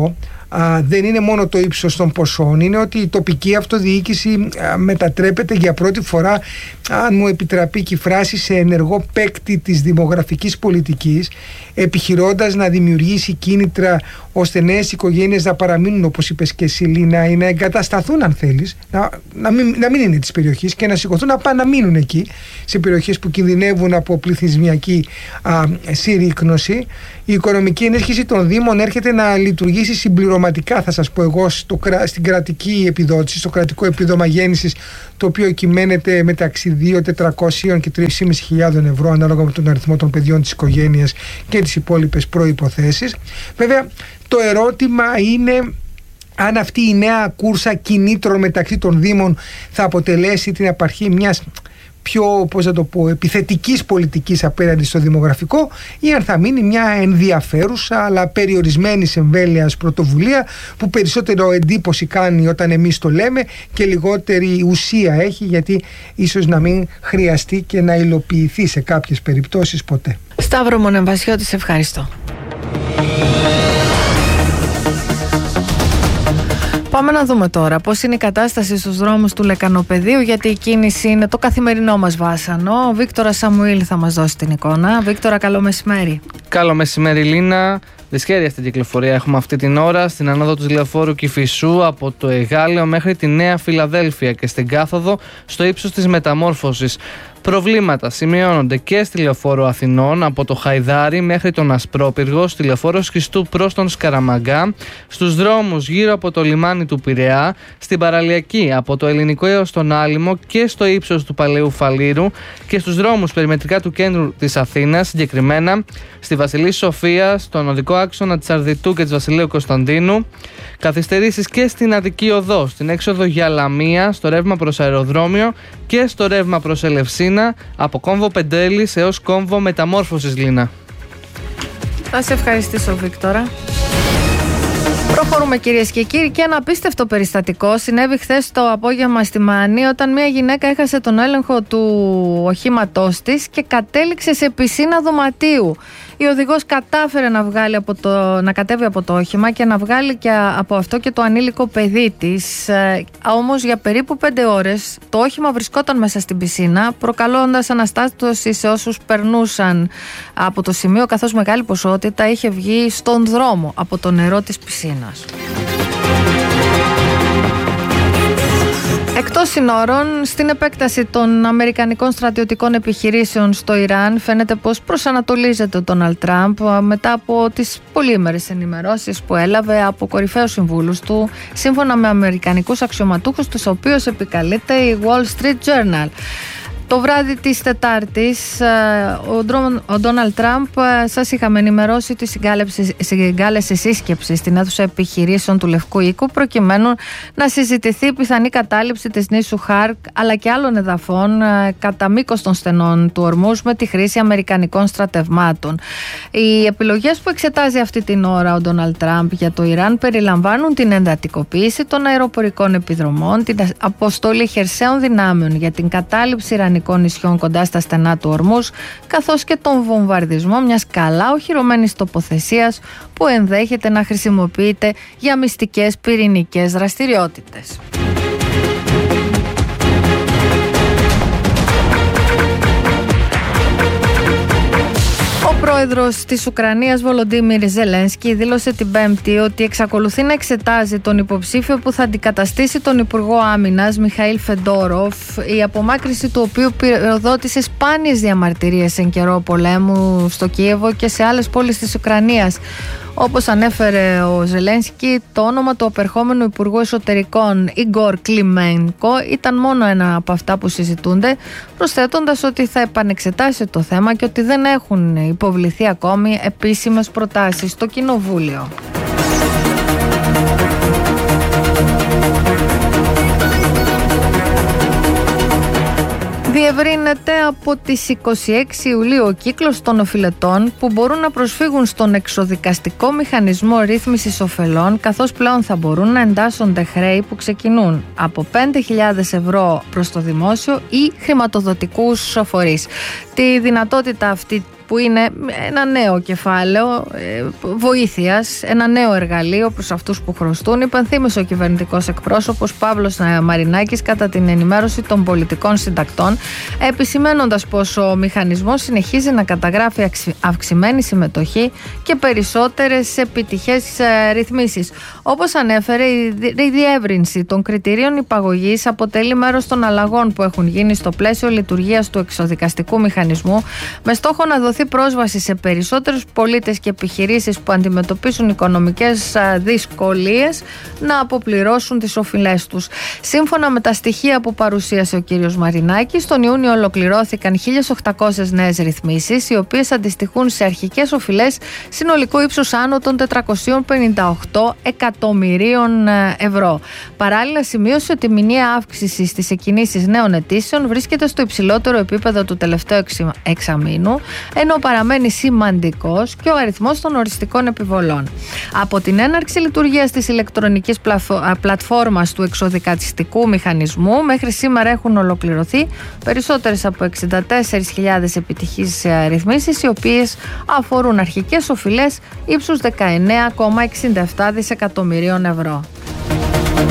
α, δεν είναι μόνο το ύψος των ποσών, είναι ότι η τοπική αυτοδιοίκηση α, μετατρέπεται για πρώτη φορά, αν μου επιτραπεί και η φράση, σε ενεργό παίκτη της δημογραφικής πολιτικής, επιχειρώντας να δημιουργήσει κίνητρα ώστε νέες οικογένειες να παραμείνουν, όπως είπες και εσύ Λίνα, ή να εγκατασταθούν αν θέλεις, να, να, μην, να μην είναι της περιοχής και να σηκωθούν να πάνε να μείνουν εκεί, σε περιοχές που κινδυνεύουν από πληθυσμιακή α, συρρίκνωση. Η οικονομική ενίσχυση των Δήμων έρχεται να λειτουργήσει συμπληρωματικά, θα σας πω εγώ, στο, στην κρατική επιδότηση, στο κρατικό επίδομα γέννησης, το οποίο κυμαίνεται μεταξύ δύο χιλιάδες τετρακόσια και τρεις χιλιάδες πεντακόσια ευρώ ανάλογα με τον αριθμό των παιδιών της οικογένειας και τις υπόλοιπες προϋποθέσεις. Βέβαια, το ερώτημα είναι αν αυτή η νέα κούρσα κινήτρων μεταξύ των Δήμων θα αποτελέσει την απαρχή μιας πιο, πώς θα το πω, επιθετικής πολιτικής απέναντι στο δημογραφικό, ή αν θα μείνει μια ενδιαφέρουσα αλλά περιορισμένης εμβέλειας πρωτοβουλία που περισσότερο εντύπωση κάνει όταν εμείς το λέμε και λιγότερη ουσία έχει, γιατί ίσως να μην χρειαστεί και να υλοποιηθεί σε κάποιες περιπτώσεις ποτέ. Σταύρο Μονεμβασιώτη, σε ευχαριστώ. Πάμε να δούμε τώρα πώς είναι η κατάσταση στους δρόμους του Λεκανοπεδίου, γιατί η κίνηση είναι το καθημερινό μας βάσανο. Ο Βίκτορας Σαμουήλ θα μας δώσει την εικόνα. Βίκτορα, καλό μεσημέρι. Καλό μεσημέρι, Λίνα. Δυσχέρεια στην κυκλοφορία έχουμε αυτή την ώρα στην ανόδο του λεωφόρου Κηφισού από το Εγάλεο μέχρι τη Νέα Φιλαδέλφια και στην κάθοδο στο ύψος της Μεταμόρφωσης. Προβλήματα σημειώνονται και στη λεωφόρο Αθηνών από το Χαϊδάρι μέχρι τον Ασπρόπυργο, στη λεωφόρο Σχιστού προς τον Σκαραμαγκά, στους δρόμους γύρω από το λιμάνι του Πειραιά, στην παραλιακή από το Ελληνικό έως τον Άλυμο και στο ύψος του Παλαιού Φαλήρου και στους δρόμους περιμετρικά του κέντρου της Αθήνας, συγκεκριμένα στη Βασιλής Σοφίας, στον οδικό άξονα της Αρδιτού και της Βασιλείου Κωνσταντίνου. Καθυστερήσεις και στην Αττική Οδό, στην έξοδο για Λαμία, στο ρεύμα προς αεροδρόμιο και στο ρεύμα προς Ελευσίνα, από κόμβο Πεντέλης έως κόμβο Μεταμόρφωσης, Λίνα. Θα σε ευχαριστήσω, Βίκτορα. Προχωρούμε, κυρίες και κύριοι, και ένα απίστευτο περιστατικό συνέβη χθες το απόγευμα στη Μάνη, όταν μια γυναίκα έχασε τον έλεγχο του οχήματός της και κατέληξε σε πισίνα δωματίου. Η οδηγός κατάφερε να, βγάλει από το, να κατέβει από το όχημα και να βγάλει και από αυτό και το ανήλικο παιδί της. Ε, όμως για περίπου πέντε ώρες το όχημα βρισκόταν μέσα στην πισίνα, προκαλώντας αναστάτωση σε όσους περνούσαν από το σημείο, καθώς μεγάλη ποσότητα είχε βγει στον δρόμο από το νερό της πισίνας. Εκτός συνόρων, στην επέκταση των αμερικανικών στρατιωτικών επιχειρήσεων στο Ιράν, φαίνεται πως προσανατολίζεται ο Ντόναλντ Τραμπ μετά από τις πολύμερες ενημερώσεις που έλαβε από κορυφαίους συμβούλους του, σύμφωνα με αμερικανικούς αξιωματούχους, τους οποίους επικαλείται η Wall Street Journal. Το βράδυ της Τετάρτης, ο Ντόναλντ Τραμπ, σας είχαμε ενημερώσει ότι συγκάλεσε σύσκεψη στην αίθουσα επιχειρήσεων του Λευκού Οίκου, προκειμένου να συζητηθεί η πιθανή κατάληψη της νήσου Χάρκ αλλά και άλλων εδαφών κατά μήκος των στενών του Ορμούζ με τη χρήση αμερικανικών στρατευμάτων. Οι επιλογές που εξετάζει αυτή την ώρα ο Ντόναλντ Τραμπ για το Ιράν περιλαμβάνουν την εντατικοποίηση των αεροπορικών επιδρομών, την αποστολή χερσαίων δυνάμεων για την κατάληψη Ιρανικών νησιών κοντά στα στενά του Ορμούζ, καθώς και τον βομβαρδισμό μιας καλά οχυρωμένης τοποθεσίας που ενδέχεται να χρησιμοποιείται για μυστικές πυρηνικές δραστηριότητες. Ο πρόεδρος της Ουκρανίας Βολοντίμιρ Ζελένσκι δήλωσε την Πέμπτη ότι εξακολουθεί να εξετάζει τον υποψήφιο που θα αντικαταστήσει τον Υπουργό Άμυνας Μιχαήλ Φεντόροφ, η απομάκρυνση του οποίου πυροδότησε σπάνιες διαμαρτυρίες εν καιρό πολέμου στο Κίεβο και σε άλλες πόλεις της Ουκρανίας. Όπως ανέφερε ο Ζελένσκι, το όνομα του απερχόμενου Υπουργού Εσωτερικών Ιγκόρ Κλιμένκο ήταν μόνο ένα από αυτά που συζητούνται, προσθέτοντας ότι θα επανεξετάσει το θέμα και ότι δεν έχουν υποβληθεί ακόμη επίσημες προτάσεις στο Κοινοβούλιο. Διευρύνεται από τις είκοσι έξι Ιουλίου ο κύκλος των οφειλετών που μπορούν να προσφύγουν στον εξοδικαστικό μηχανισμό ρύθμισης ωφελών, καθώς πλέον θα μπορούν να εντάσσονται χρέη που ξεκινούν από πέντε χιλιάδες ευρώ προς το δημόσιο ή χρηματοδοτικούς φορείς. Τη δυνατότητα αυτή που είναι ένα νέο κεφάλαιο ε, βοήθειας, ένα νέο εργαλείο προς αυτούς που χρωστούν, υπενθύμισε ο κυβερνητικός εκπρόσωπος Παύλος Μαρινάκης κατά την ενημέρωση των πολιτικών συντακτών, επισημαίνοντας πως ο μηχανισμός συνεχίζει να καταγράφει αυξημένη συμμετοχή και περισσότερες επιτυχές ρυθμίσεις. Όπως ανέφερε, η διεύρυνση των κριτηρίων υπαγωγής αποτελεί μέρος των αλλαγών που έχουν γίνει στο πλαίσιο λειτουργίας του εξοδικαστικού μηχανισμού, με στόχο να δοθεί πρόσβαση σε περισσότερους πολίτες και επιχειρήσεις που αντιμετωπίσουν οικονομικές δυσκολίες να αποπληρώσουν τις οφειλές τους. Σύμφωνα με τα στοιχεία που παρουσίασε ο κύριος Μαρινάκης, τον Ιούνιο ολοκληρώθηκαν χίλιες οκτακόσιες νέες ρυθμίσεις, οι οποίες αντιστοιχούν σε αρχικές οφειλές συνολικού ύψους άνω των τετρακόσια πενήντα οκτώ εκατομμυρίων ευρώ. Παράλληλα, σημείωσε ότι η μηνιαία αύξηση στις εκκινήσεις νέων αιτήσεων βρίσκεται στο υψηλότερο επίπεδο του τελευταίου εξαμήνου, ενώ παραμένει σημαντικός και ο αριθμός των οριστικών επιβολών. Από την έναρξη λειτουργίας της ηλεκτρονικής πλατφόρμας του εξοδικαστικού μηχανισμού, μέχρι σήμερα έχουν ολοκληρωθεί περισσότερες από εξήντα τέσσερις χιλιάδες επιτυχείς ρυθμίσεις, οι οποίες αφορούν αρχικές οφειλές ύψους δεκαεννέα κόμμα εξήντα επτά δισεκατομμυρίων ευρώ.